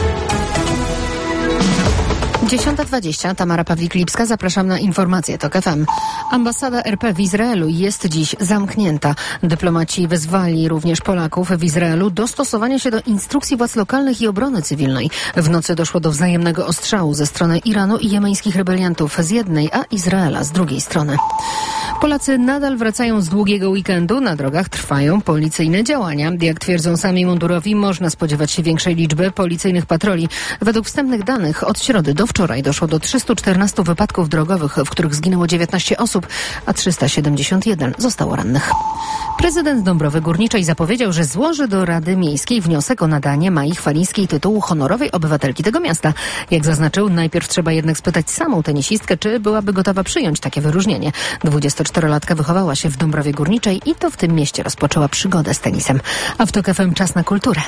10:20. Tamara Pawlik-Lipska. Zapraszam na informacje TOK FM. Ambasada RP w Izraelu jest dziś zamknięta. Dyplomaci wezwali również Polaków w Izraelu do stosowania się do instrukcji władz lokalnych i obrony cywilnej. W nocy doszło do wzajemnego ostrzału ze strony Iranu i jemeńskich rebeliantów z jednej, a Izraela z drugiej strony. Polacy nadal wracają z długiego weekendu. Na drogach trwają policyjne działania. Jak twierdzą sami mundurowi, można spodziewać się większej liczby policyjnych patroli. Według wstępnych danych od środy do wczoraj doszło do 314 wypadków drogowych, w których zginęło 19 osób, a 371 zostało rannych. Prezydent Dąbrowy Górniczej zapowiedział, że złoży do Rady Miejskiej wniosek o nadanie Mai Chwalińskiej tytułu honorowej obywatelki tego miasta. Jak zaznaczył, najpierw trzeba jednak spytać samą tenisistkę, czy byłaby gotowa przyjąć takie wyróżnienie. 24-latka wychowała się w Dąbrowie Górniczej i to w tym mieście rozpoczęła przygodę z tenisem. A w TOK FM czas na kulturę.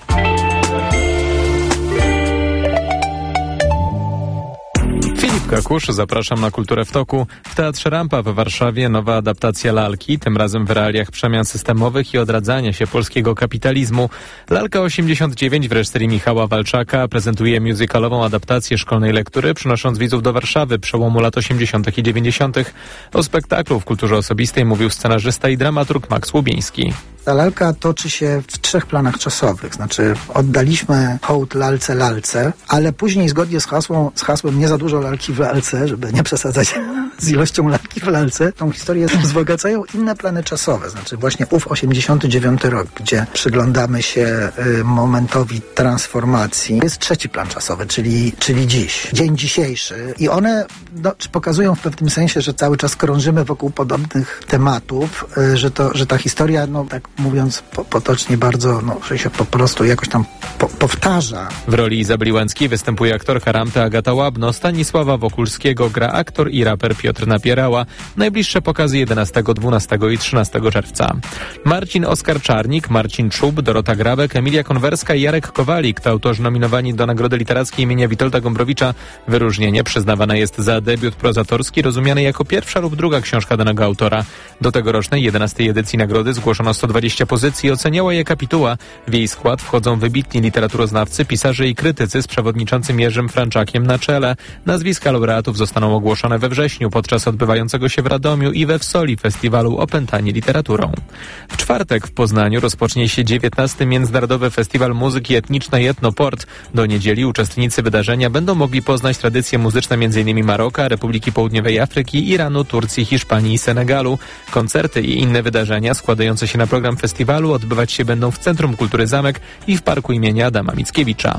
Filip Kakusz, zapraszam na Kulturę w Toku. W Teatrze Rampa w Warszawie nowa adaptacja lalki, tym razem w realiach przemian systemowych i odradzania się polskiego kapitalizmu. Lalka 89 w reżyserii Michała Walczaka prezentuje musicalową adaptację szkolnej lektury, przynosząc widzów do Warszawy przełomu lat 80. i 90. O spektaklu w kulturze osobistej mówił scenarzysta i dramaturg Max Łubieński. Ta lalka toczy się w 3 planach czasowych, znaczy oddaliśmy hołd lalce, ale później zgodnie z hasłem nie za dużo lalki w lalce, żeby nie przesadzać z ilością lalki w lalce, tą historię wzbogacają inne plany czasowe, znaczy właśnie ów 89 rok, gdzie przyglądamy się momentowi transformacji. Jest 3 plan czasowy, czyli dziś, dzień dzisiejszy i one pokazują w pewnym sensie, że cały czas krążymy wokół podobnych tematów, że ta historia, tak mówiąc potocznie bardzo, że się po prostu jakoś tam powtarza. W roli Izabeli Łęckiej występuje aktorka Rampy Agata Łabno, Stanisława Wokulskiego gra aktor i raper Piotr Napierała. Najbliższe pokazy 11, 12 i 13 czerwca. Marcin Oskar Czarnik, Marcin Czub, Dorota Grabek, Emilia Konwerska i Jarek Kowalik to autorzy nominowani do Nagrody Literackiej imienia Witolda Gombrowicza. Wyróżnienie przyznawane jest za debiut prozatorski rozumiany jako pierwsza lub druga książka danego autora. Do tegorocznej 11. edycji nagrody zgłoszono 120 pozycji, oceniała je kapituła. W jej skład wchodzą wybitni literaturoznawcy, pisarze i krytycy z przewodniczącym Jerzym Franczakiem na czele. Nazwiska laureatów zostaną ogłoszone we wrześniu podczas odbywającego się w Radomiu i we Wsoli festiwalu Opętani literaturą. W czwartek w Poznaniu rozpocznie się 19. Międzynarodowy Festiwal Muzyki Etnicznej Etnoport. Do niedzieli uczestnicy wydarzenia będą mogli poznać tradycje muzyczne m.in. Maroka, Republiki Południowej Afryki, Iranu, Turcji, Hiszpanii i Senegalu. Koncerty i inne wydarzenia składające się na program festiwalu odbywać się będą w Centrum Kultury Zamek i w Parku imienia Adama Mickiewicza.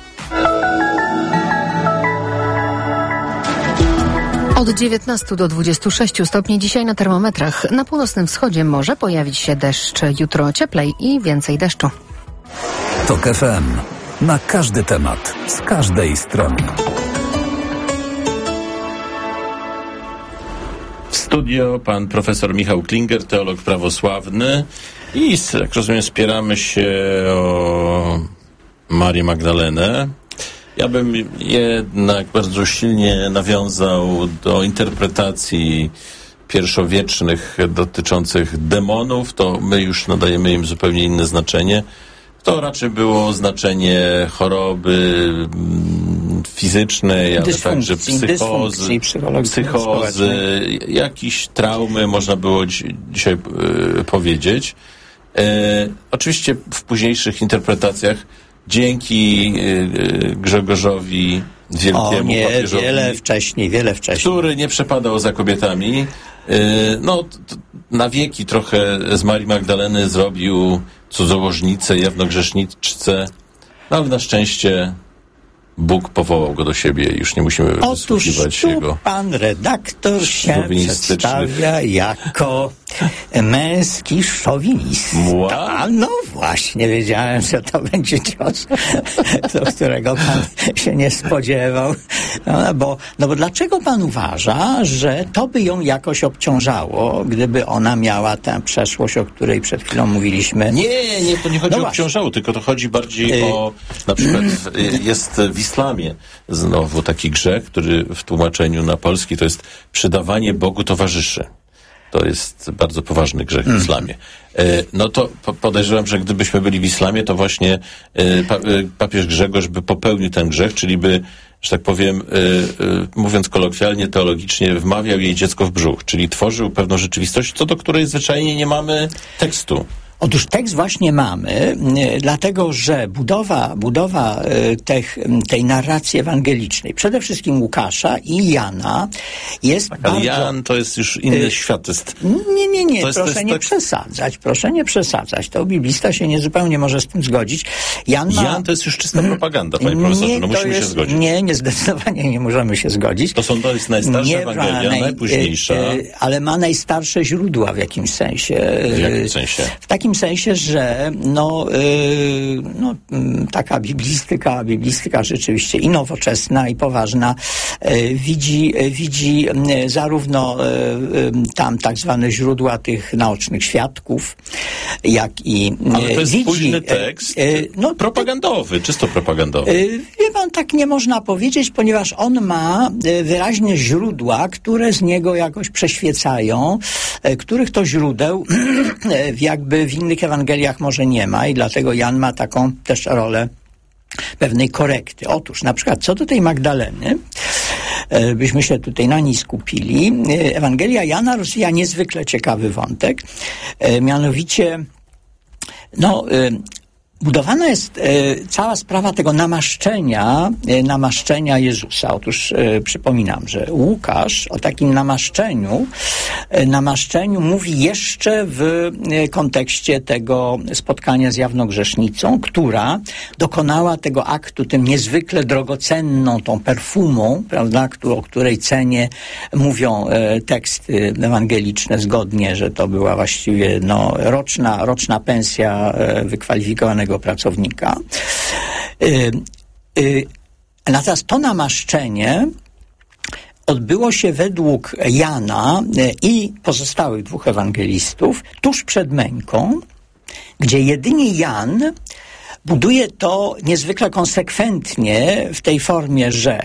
Od 19 do 26 stopni dzisiaj na termometrach. Na północnym wschodzie może pojawić się deszcz. Jutro cieplej i więcej deszczu. TOK FM. Na każdy temat. Z każdej strony. W studio pan profesor Michał Klinger, teolog prawosławny i jak rozumiem spieramy się o Marię Magdalenę. Ja bym jednak bardzo silnie nawiązał do interpretacji pierwszowiecznych dotyczących demonów. To my już nadajemy im zupełnie inne znaczenie. To raczej było znaczenie choroby fizycznej, ale także psychozy, jakieś traumy, można było dzisiaj powiedzieć. Oczywiście w późniejszych interpretacjach dzięki Grzegorzowi Wielkiemu, papieżowi, wiele wcześniej, który nie przepadał za kobietami, na wieki trochę z Marii Magdaleny zrobił cudzołożnicę, jawnogrzeszniczce, ale na szczęście Bóg powołał go do siebie i już nie musimy wysłuchiwać jego... pan redaktor się przedstawia jako męski szowinista. No właśnie, wiedziałem, że to będzie cios, do którego pan się nie spodziewał. Bo dlaczego pan uważa, że to by ją jakoś obciążało, gdyby ona miała tę przeszłość, o której przed chwilą mówiliśmy? Nie, to nie chodzi o obciążało, tylko to chodzi bardziej o, na przykład jest w islamie znowu taki grzech, który w tłumaczeniu na polski to jest przydawanie Bogu towarzyszy. To jest bardzo poważny grzech w islamie. No to podejrzewam, że gdybyśmy byli w islamie, to właśnie papież Grzegorz by popełnił ten grzech, czyli by, że tak powiem, mówiąc kolokwialnie, teologicznie, wmawiał jej dziecko w brzuch, czyli tworzył pewną rzeczywistość, co do której zwyczajnie nie mamy tekstu. Otóż tekst właśnie mamy, dlatego że budowa tej narracji ewangelicznej, przede wszystkim Łukasza i Jana, jest bardzo... Ale Jan to jest już inny świat. Nie, proszę nie przesadzać. To biblista się zupełnie może z tym zgodzić. Jan to jest już czysta propaganda, panie profesorze, musimy się zgodzić. Nie, zdecydowanie nie możemy się zgodzić. To jest najstarsza Ewangelia, najpóźniejsza. Ale ma najstarsze źródła w jakimś sensie. W jakim sensie? W takim sensie, że taka biblistyka rzeczywiście i nowoczesna, i poważna widzi zarówno tam tak zwane źródła tych naocznych świadków, jak i ale to jest późny tekst propagandowy, czysto propagandowy. Wie pan, tak nie można powiedzieć, ponieważ on ma wyraźne źródła, które z niego jakoś przeświecają, których to źródeł jakby w innych Ewangeliach może nie ma i dlatego Jan ma taką też rolę pewnej korekty. Otóż na przykład co do tej Magdaleny, byśmy się tutaj na niej skupili, Ewangelia Jana rozwija niezwykle ciekawy wątek, mianowicie budowana jest cała sprawa tego namaszczenia Jezusa. Otóż przypominam, że Łukasz o takim namaszczeniu mówi jeszcze w kontekście tego spotkania z jawnogrzesznicą, która dokonała tego aktu tym niezwykle drogocenną, tą perfumą, prawda, o której cenie mówią teksty ewangeliczne zgodnie, że to była właściwie roczna pensja wykwalifikowanego pracownika. Natomiast to namaszczenie odbyło się według Jana i pozostałych dwóch ewangelistów tuż przed męką, gdzie jedynie Jan buduje to niezwykle konsekwentnie w tej formie, że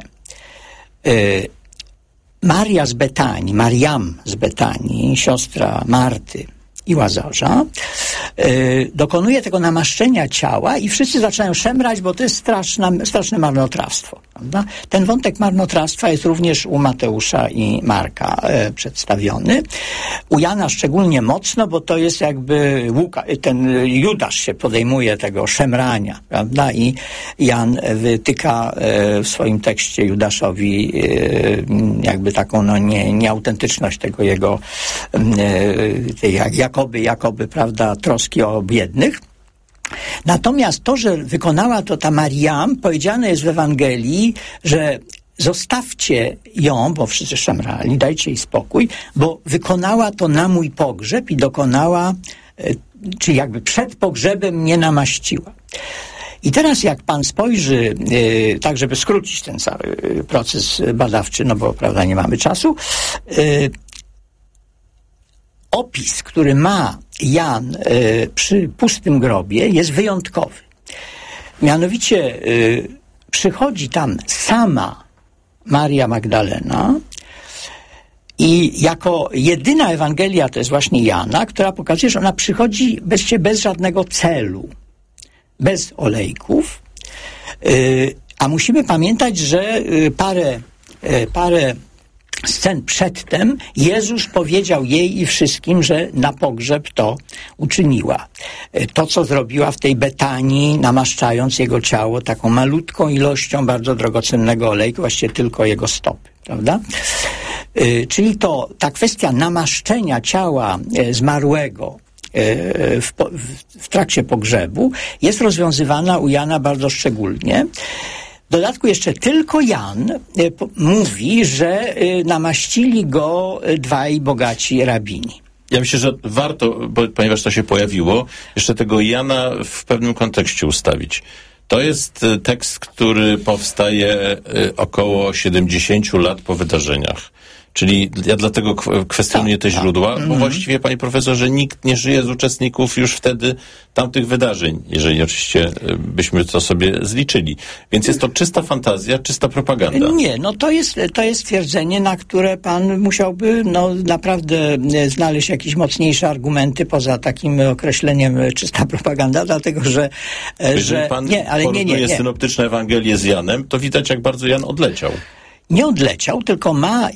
Mariam z Betanii, siostra Marty i Łazarza, dokonuje tego namaszczenia ciała i wszyscy zaczynają szemrać, bo to jest straszne marnotrawstwo. Prawda? Ten wątek marnotrawstwa jest również u Mateusza i Marka przedstawiony. U Jana szczególnie mocno, bo to jest jakby ten Judasz się podejmuje tego szemrania, prawda? I Jan wytyka w swoim tekście Judaszowi jakby taką nieautentyczność tego jego jakoby, prawda, troski o biednych. Natomiast to, że wykonała to ta Mariam, powiedziane jest w Ewangelii, że zostawcie ją, bo wszyscy szemrali, dajcie jej spokój, bo wykonała to na mój pogrzeb i dokonała, czy jakby przed pogrzebem mnie namaściła. I teraz jak pan spojrzy, tak żeby skrócić ten cały proces badawczy, bo prawda nie mamy czasu, opis, który ma Jan przy pustym grobie, jest wyjątkowy. Mianowicie przychodzi tam sama Maria Magdalena i jako jedyna Ewangelia to jest właśnie Jana, która pokazuje, że ona przychodzi bez żadnego celu, bez olejków, a musimy pamiętać, że parę scen przedtem Jezus powiedział jej i wszystkim, że na pogrzeb to uczyniła. To, co zrobiła w tej Betanii, namaszczając jego ciało taką malutką ilością bardzo drogocennego olejku, właściwie tylko jego stopy, prawda? Czyli ta kwestia namaszczenia ciała zmarłego w trakcie pogrzebu jest rozwiązywana u Jana bardzo szczególnie. dodatku jeszcze tylko Jan mówi, że namaścili go dwaj bogaci rabini. Ja myślę, że warto, ponieważ to się pojawiło, jeszcze tego Jana w pewnym kontekście ustawić. To jest tekst, który powstaje około 70 lat po wydarzeniach. Czyli ja dlatego kwestionuję te źródła, bo właściwie, panie profesorze, nikt nie żyje z uczestników już wtedy tamtych wydarzeń, jeżeli oczywiście byśmy to sobie zliczyli. Więc jest to czysta fantazja, czysta propaganda. Nie, no to jest stwierdzenie, na które pan musiałby naprawdę znaleźć jakieś mocniejsze argumenty poza takim określeniem czysta propaganda, dlatego że... Jeżeli pan porównuje synoptyczne Ewangelię z Janem, to widać, jak bardzo Jan odleciał. Nie odleciał, tylko ma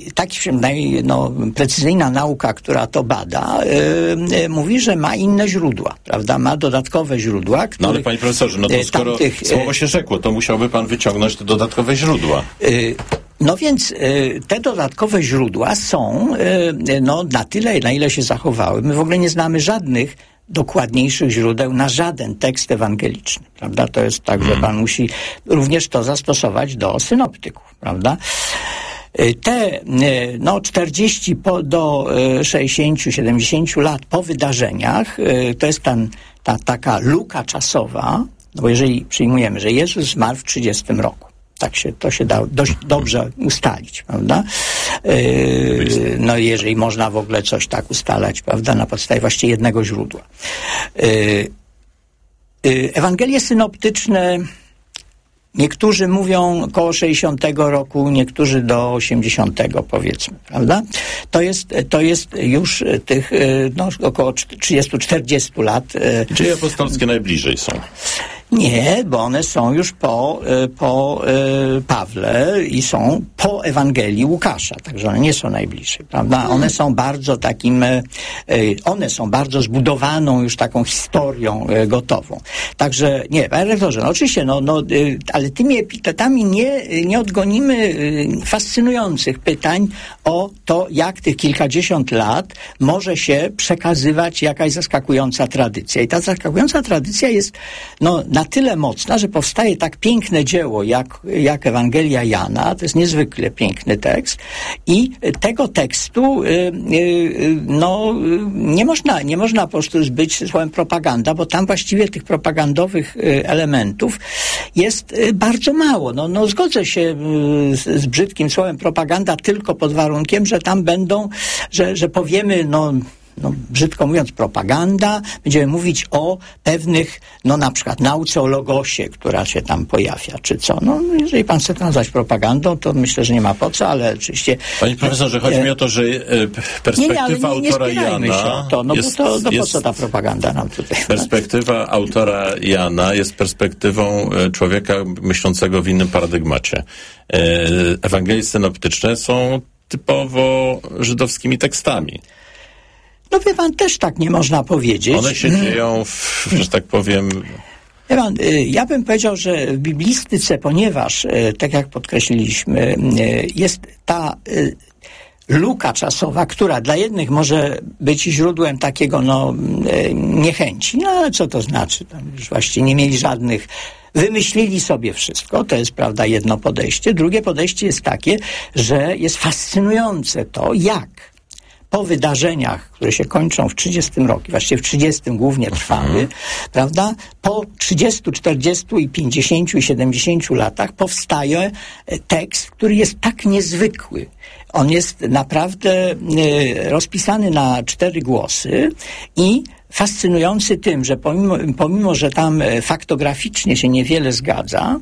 precyzyjna nauka, która to bada, mówi, że ma inne źródła, prawda? Ma dodatkowe źródła. No ale panie profesorze, to skoro słowo się rzekło, to musiałby pan wyciągnąć te dodatkowe źródła. No więc te dodatkowe źródła są na tyle, na ile się zachowały. My w ogóle nie znamy żadnych dokładniejszych źródeł na żaden tekst ewangeliczny, prawda? To jest tak, że pan musi również to zastosować do synoptyków, prawda? Te 40 do 60-70 lat po wydarzeniach, to jest ta taka luka czasowa, no bo jeżeli przyjmujemy, że Jezus zmarł w 30 roku, to się da dość dobrze ustalić, prawda? Jeżeli można w ogóle coś tak ustalać, prawda, na podstawie właściwie jednego źródła. Ewangelie synoptyczne, niektórzy mówią około 60 roku, niektórzy do 80 powiedzmy, prawda? To jest już tych około 30-40 lat. Czyli apostolskie najbliżej są. Nie, bo one są już po Pawle i są po Ewangelii Łukasza, także one nie są najbliżej, prawda? One są bardzo zbudowaną już taką historią gotową. Także nie, panie rektorze, oczywiście, ale tymi epitetami nie odgonimy fascynujących pytań o to, jak tych kilkadziesiąt lat może się przekazywać jakaś zaskakująca tradycja. I ta zaskakująca tradycja jest na tyle mocna, że powstaje tak piękne dzieło jak Ewangelia Jana. To jest niezwykle piękny tekst i tego tekstu nie można po prostu zbyć słowem propaganda, bo tam właściwie tych propagandowych elementów jest bardzo mało. Zgodzę się z brzydkim słowem propaganda tylko pod warunkiem, że tam będą, że powiemy brzydko mówiąc, propaganda, będziemy mówić o pewnych, na przykład nauce o logosie, która się tam pojawia, czy co. Jeżeli pan chce to nazwać propagandą, to myślę, że nie ma po co, ale oczywiście... Panie profesorze, chodzi mi o to, że perspektywa autora Jana... po co ta propaganda nam tutaj? Perspektywa autora Jana jest perspektywą człowieka myślącego w innym paradygmacie. Ewangelie synoptyczne są typowo żydowskimi tekstami. Wie pan, też tak nie można powiedzieć. One się dzieją, że tak powiem... Wie pan, ja bym powiedział, że w biblistyce, ponieważ, tak jak podkreśliliśmy, jest ta luka czasowa, która dla jednych może być źródłem takiego, niechęci. Ale co to znaczy? Tam już właściwie nie mieli żadnych... Wymyślili sobie wszystko, to jest, prawda, jedno podejście. Drugie podejście jest takie, że jest fascynujące to, jak po wydarzeniach, które się kończą w 30 roku, właściwie w 30 głównie trwały, prawda, po 30, 40 i 50 i 70 latach powstaje tekst, który jest tak niezwykły. On jest naprawdę rozpisany na 4 głosy i fascynujący tym, że pomimo że tam faktograficznie się niewiele zgadza,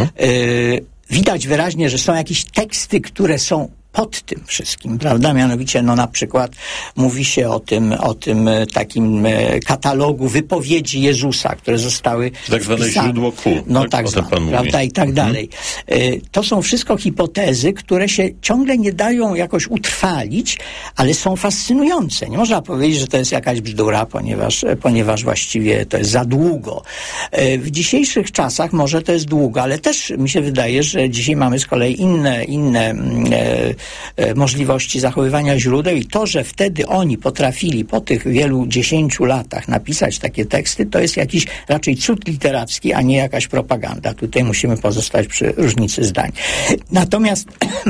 widać wyraźnie, że są jakieś teksty, które są pod tym wszystkim, prawda? Mianowicie, na przykład mówi się o tym takim katalogu wypowiedzi Jezusa, które zostały tak zwane źródło Q. Tak zwane, prawda? I tak dalej. To są wszystko hipotezy, które się ciągle nie dają jakoś utrwalić, ale są fascynujące. Nie można powiedzieć, że to jest jakaś bzdura, ponieważ właściwie to jest za długo. W dzisiejszych czasach może to jest długo, ale też mi się wydaje, że dzisiaj mamy z kolei inne możliwości zachowywania źródeł i to, że wtedy oni potrafili po tych wielu 10 latach napisać takie teksty, to jest jakiś raczej cud literacki, a nie jakaś propaganda. Tutaj musimy pozostać przy różnicy zdań. Natomiast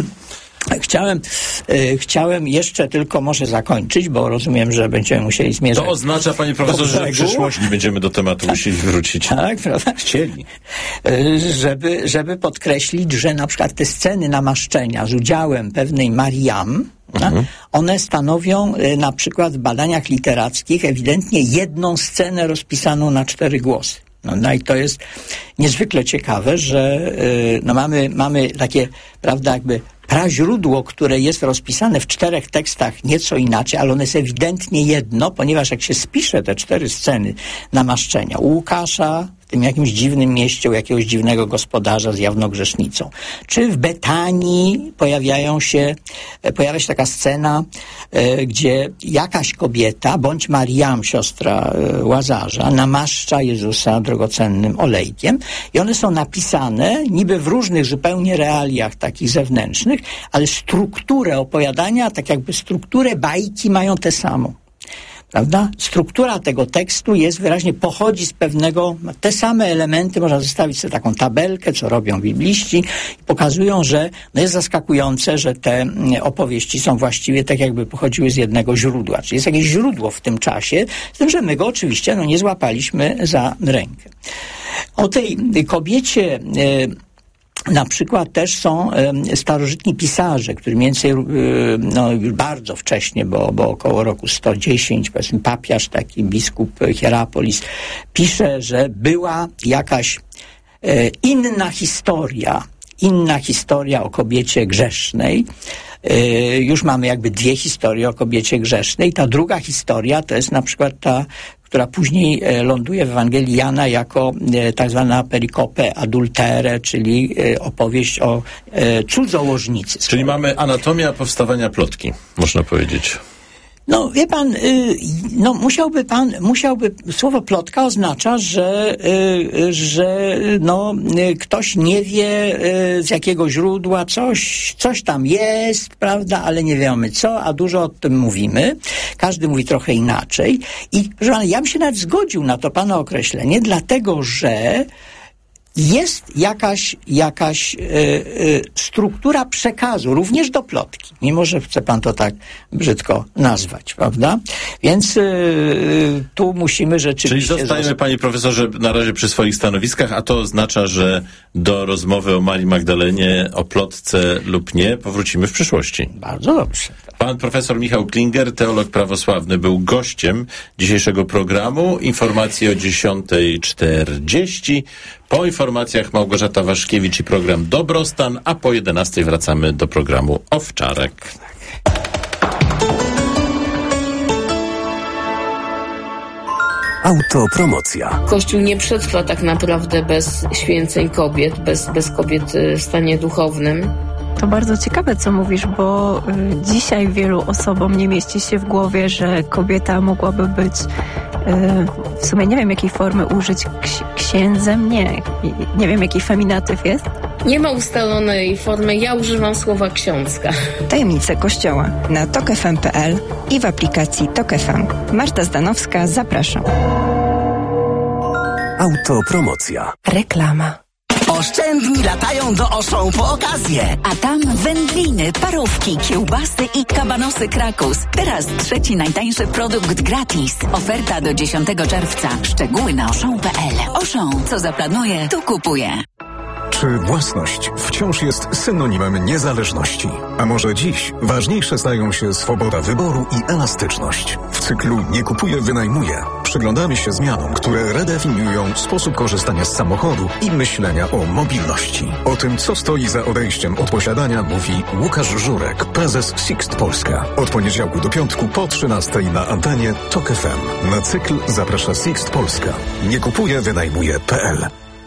Chciałem jeszcze tylko może zakończyć, bo rozumiem, że będziemy musieli zmierzać. To oznacza, panie profesorze, że w przyszłości będziemy do tematu musieli wrócić. Tak, prawda? Chcieli. Żeby podkreślić, że na przykład te sceny namaszczenia z udziałem pewnej Mariam, one stanowią na przykład w badaniach literackich ewidentnie jedną scenę rozpisaną na 4 głosy. No i to jest niezwykle ciekawe, że mamy takie, prawda, jakby praźródło, które jest rozpisane w 4 tekstach nieco inaczej, ale one jest ewidentnie jedno, ponieważ jak się spisze te 4 sceny namaszczenia u Łukasza, w tym jakimś dziwnym mieście, u jakiegoś dziwnego gospodarza z jawną grzesznicą, czy w Betanii pojawia się taka scena, gdzie jakaś kobieta, bądź Mariam, siostra Łazarza, namaszcza Jezusa drogocennym olejkiem i one są napisane niby w różnych zupełnie realiach takich zewnętrznych, ale strukturę opowiadania, tak jakby strukturę bajki mają tę samą. Prawda? Struktura tego tekstu pochodzi z pewnego, te same elementy, można zostawić sobie taką tabelkę, co robią bibliści i pokazują, że jest zaskakujące, że te opowieści są właściwie tak jakby pochodziły z jednego źródła. Czyli jest jakieś źródło w tym czasie, z tym, że my go oczywiście nie złapaliśmy za rękę. O tej kobiecie na przykład też są starożytni pisarze, którzy mniej więcej już bardzo wcześnie, bo około roku 110, powiedzmy papież, taki biskup Hierapolis, pisze, że była jakaś inna historia o kobiecie grzesznej. Już mamy jakby 2 historie o kobiecie grzesznej. Ta druga historia to jest na przykład ta, która później ląduje w Ewangelii Jana jako tak zwana pericope adultere, czyli opowieść o cudzołożnicy. Czyli mamy anatomia powstawania plotki, można powiedzieć. No, wie pan, musiałby, słowo plotka oznacza, że ktoś nie wie z jakiego źródła coś tam jest, prawda, ale nie wiemy co, a dużo o tym mówimy. Każdy mówi trochę inaczej. I, proszę pana, ja bym się nawet zgodził na to pana określenie, dlatego, że jest jakaś struktura przekazu, również do plotki, mimo że chce pan to tak brzydko nazwać, prawda? Więc tu musimy rzeczywiście... Czyli zostajemy, panie profesorze, na razie przy swoich stanowiskach, a to oznacza, że do rozmowy o Marii Magdalenie, o plotce lub nie, powrócimy w przyszłości. Bardzo dobrze. Pan profesor Michał Klinger, teolog prawosławny, był gościem dzisiejszego programu. Informacje o 10:40. Po informacjach Małgorzata Waszkiewicz i program Dobrostan, a po 11:00 wracamy do programu Owczarek. Autopromocja. Kościół nie przetrwa tak naprawdę bez święceń kobiet, bez kobiet w stanie duchownym. To bardzo ciekawe, co mówisz, bo dzisiaj wielu osobom nie mieści się w głowie, że kobieta mogłaby być, w sumie nie wiem jakiej formy użyć, księdzem, nie wiem jaki feminatyw jest. Nie ma ustalonej formy, ja używam słowa ksiądzka. Tajemnice Kościoła na tokfm.pl i w aplikacji Tok FM. Marta Zdanowska, zapraszam. Autopromocja. Reklama. Oszczędni latają do Auchan po okazję. A tam wędliny, parówki, kiełbasy i kabanosy Krakus. Teraz 3. najtańszy produkt gratis. Oferta do 10 czerwca. Szczegóły na Auchan.pl. Auchan, co zaplanuje, to kupuje. Czy własność wciąż jest synonimem niezależności? A może dziś ważniejsze stają się swoboda wyboru i elastyczność? W cyklu Nie kupuję, wynajmuję przyglądamy się zmianom, które redefiniują sposób korzystania z samochodu i myślenia o mobilności. O tym, co stoi za odejściem od posiadania, mówi Łukasz Żurek, prezes Sixt Polska. Od poniedziałku do piątku po 13:00 na antenie Tok FM. Na cykl zaprasza Sixt Polska. Nie kupuję, wynajmuję.pl.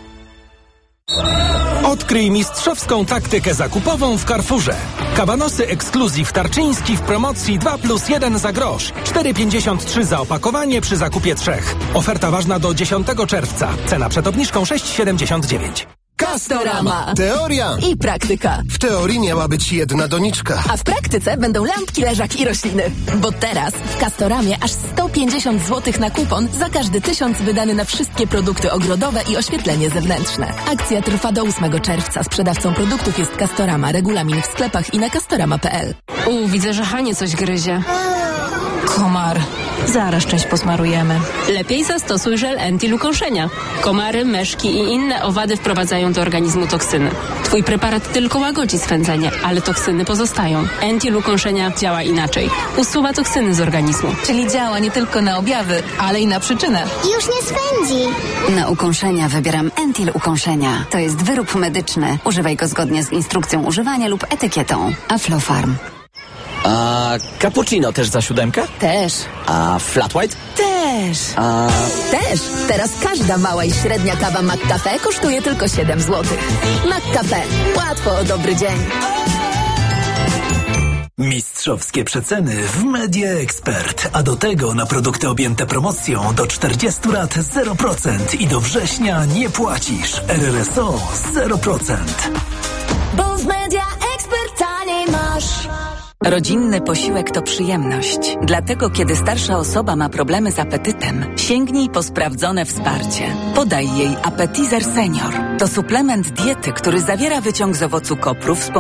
Odkryj mistrzowską taktykę zakupową w Carrefourze. Kabanosy Exclusive Tarczyński w promocji 2+1 za grosz. 4,53 za opakowanie przy zakupie 3. Oferta ważna do 10 czerwca. Cena przed obniżką 6,79. Castorama. Teoria I praktyka. W teorii miała być jedna doniczka. A w praktyce będą lampki, leżak i rośliny. Bo teraz w Castoramie aż 150 zł na kupon za każdy 1000 wydany na wszystkie produkty ogrodowe i oświetlenie zewnętrzne. Akcja trwa do 8 czerwca. Sprzedawcą produktów jest Castorama. Regulamin w sklepach i na castorama.pl. Widzę, że Hanie coś gryzie. Komar. Zaraz część posmarujemy. Lepiej zastosuj żel Entil-ukąszenia. Komary, myszki i inne owady wprowadzają do organizmu toksyny. Twój preparat tylko łagodzi swędzenie, ale toksyny pozostają. Entil-ukąszenia działa inaczej. Usuwa toksyny z organizmu. Czyli działa nie tylko na objawy, ale i na przyczynę. Już nie swędzi. Na ukąszenia wybieram Entil-ukąszenia. To jest wyrób medyczny. Używaj go zgodnie z instrukcją używania lub etykietą. Aflofarm. A cappuccino też za 7? Też. A flat white? Też. Też. Teraz każda mała i średnia kawa McCafe kosztuje tylko 7 zł. McCafe. Łatwo o dobry dzień. Mistrzowskie przeceny w Media Expert, a do tego na produkty objęte promocją do 40 lat 0% i do września nie płacisz. RRSO 0%. Bo w Media Expert taniej masz. Rodzinny posiłek to przyjemność. Dlatego, kiedy starsza osoba ma problemy z apetytem, sięgnij po sprawdzone wsparcie. Podaj jej Appetizer Senior. To suplement diety, który zawiera wyciąg z owocu koprów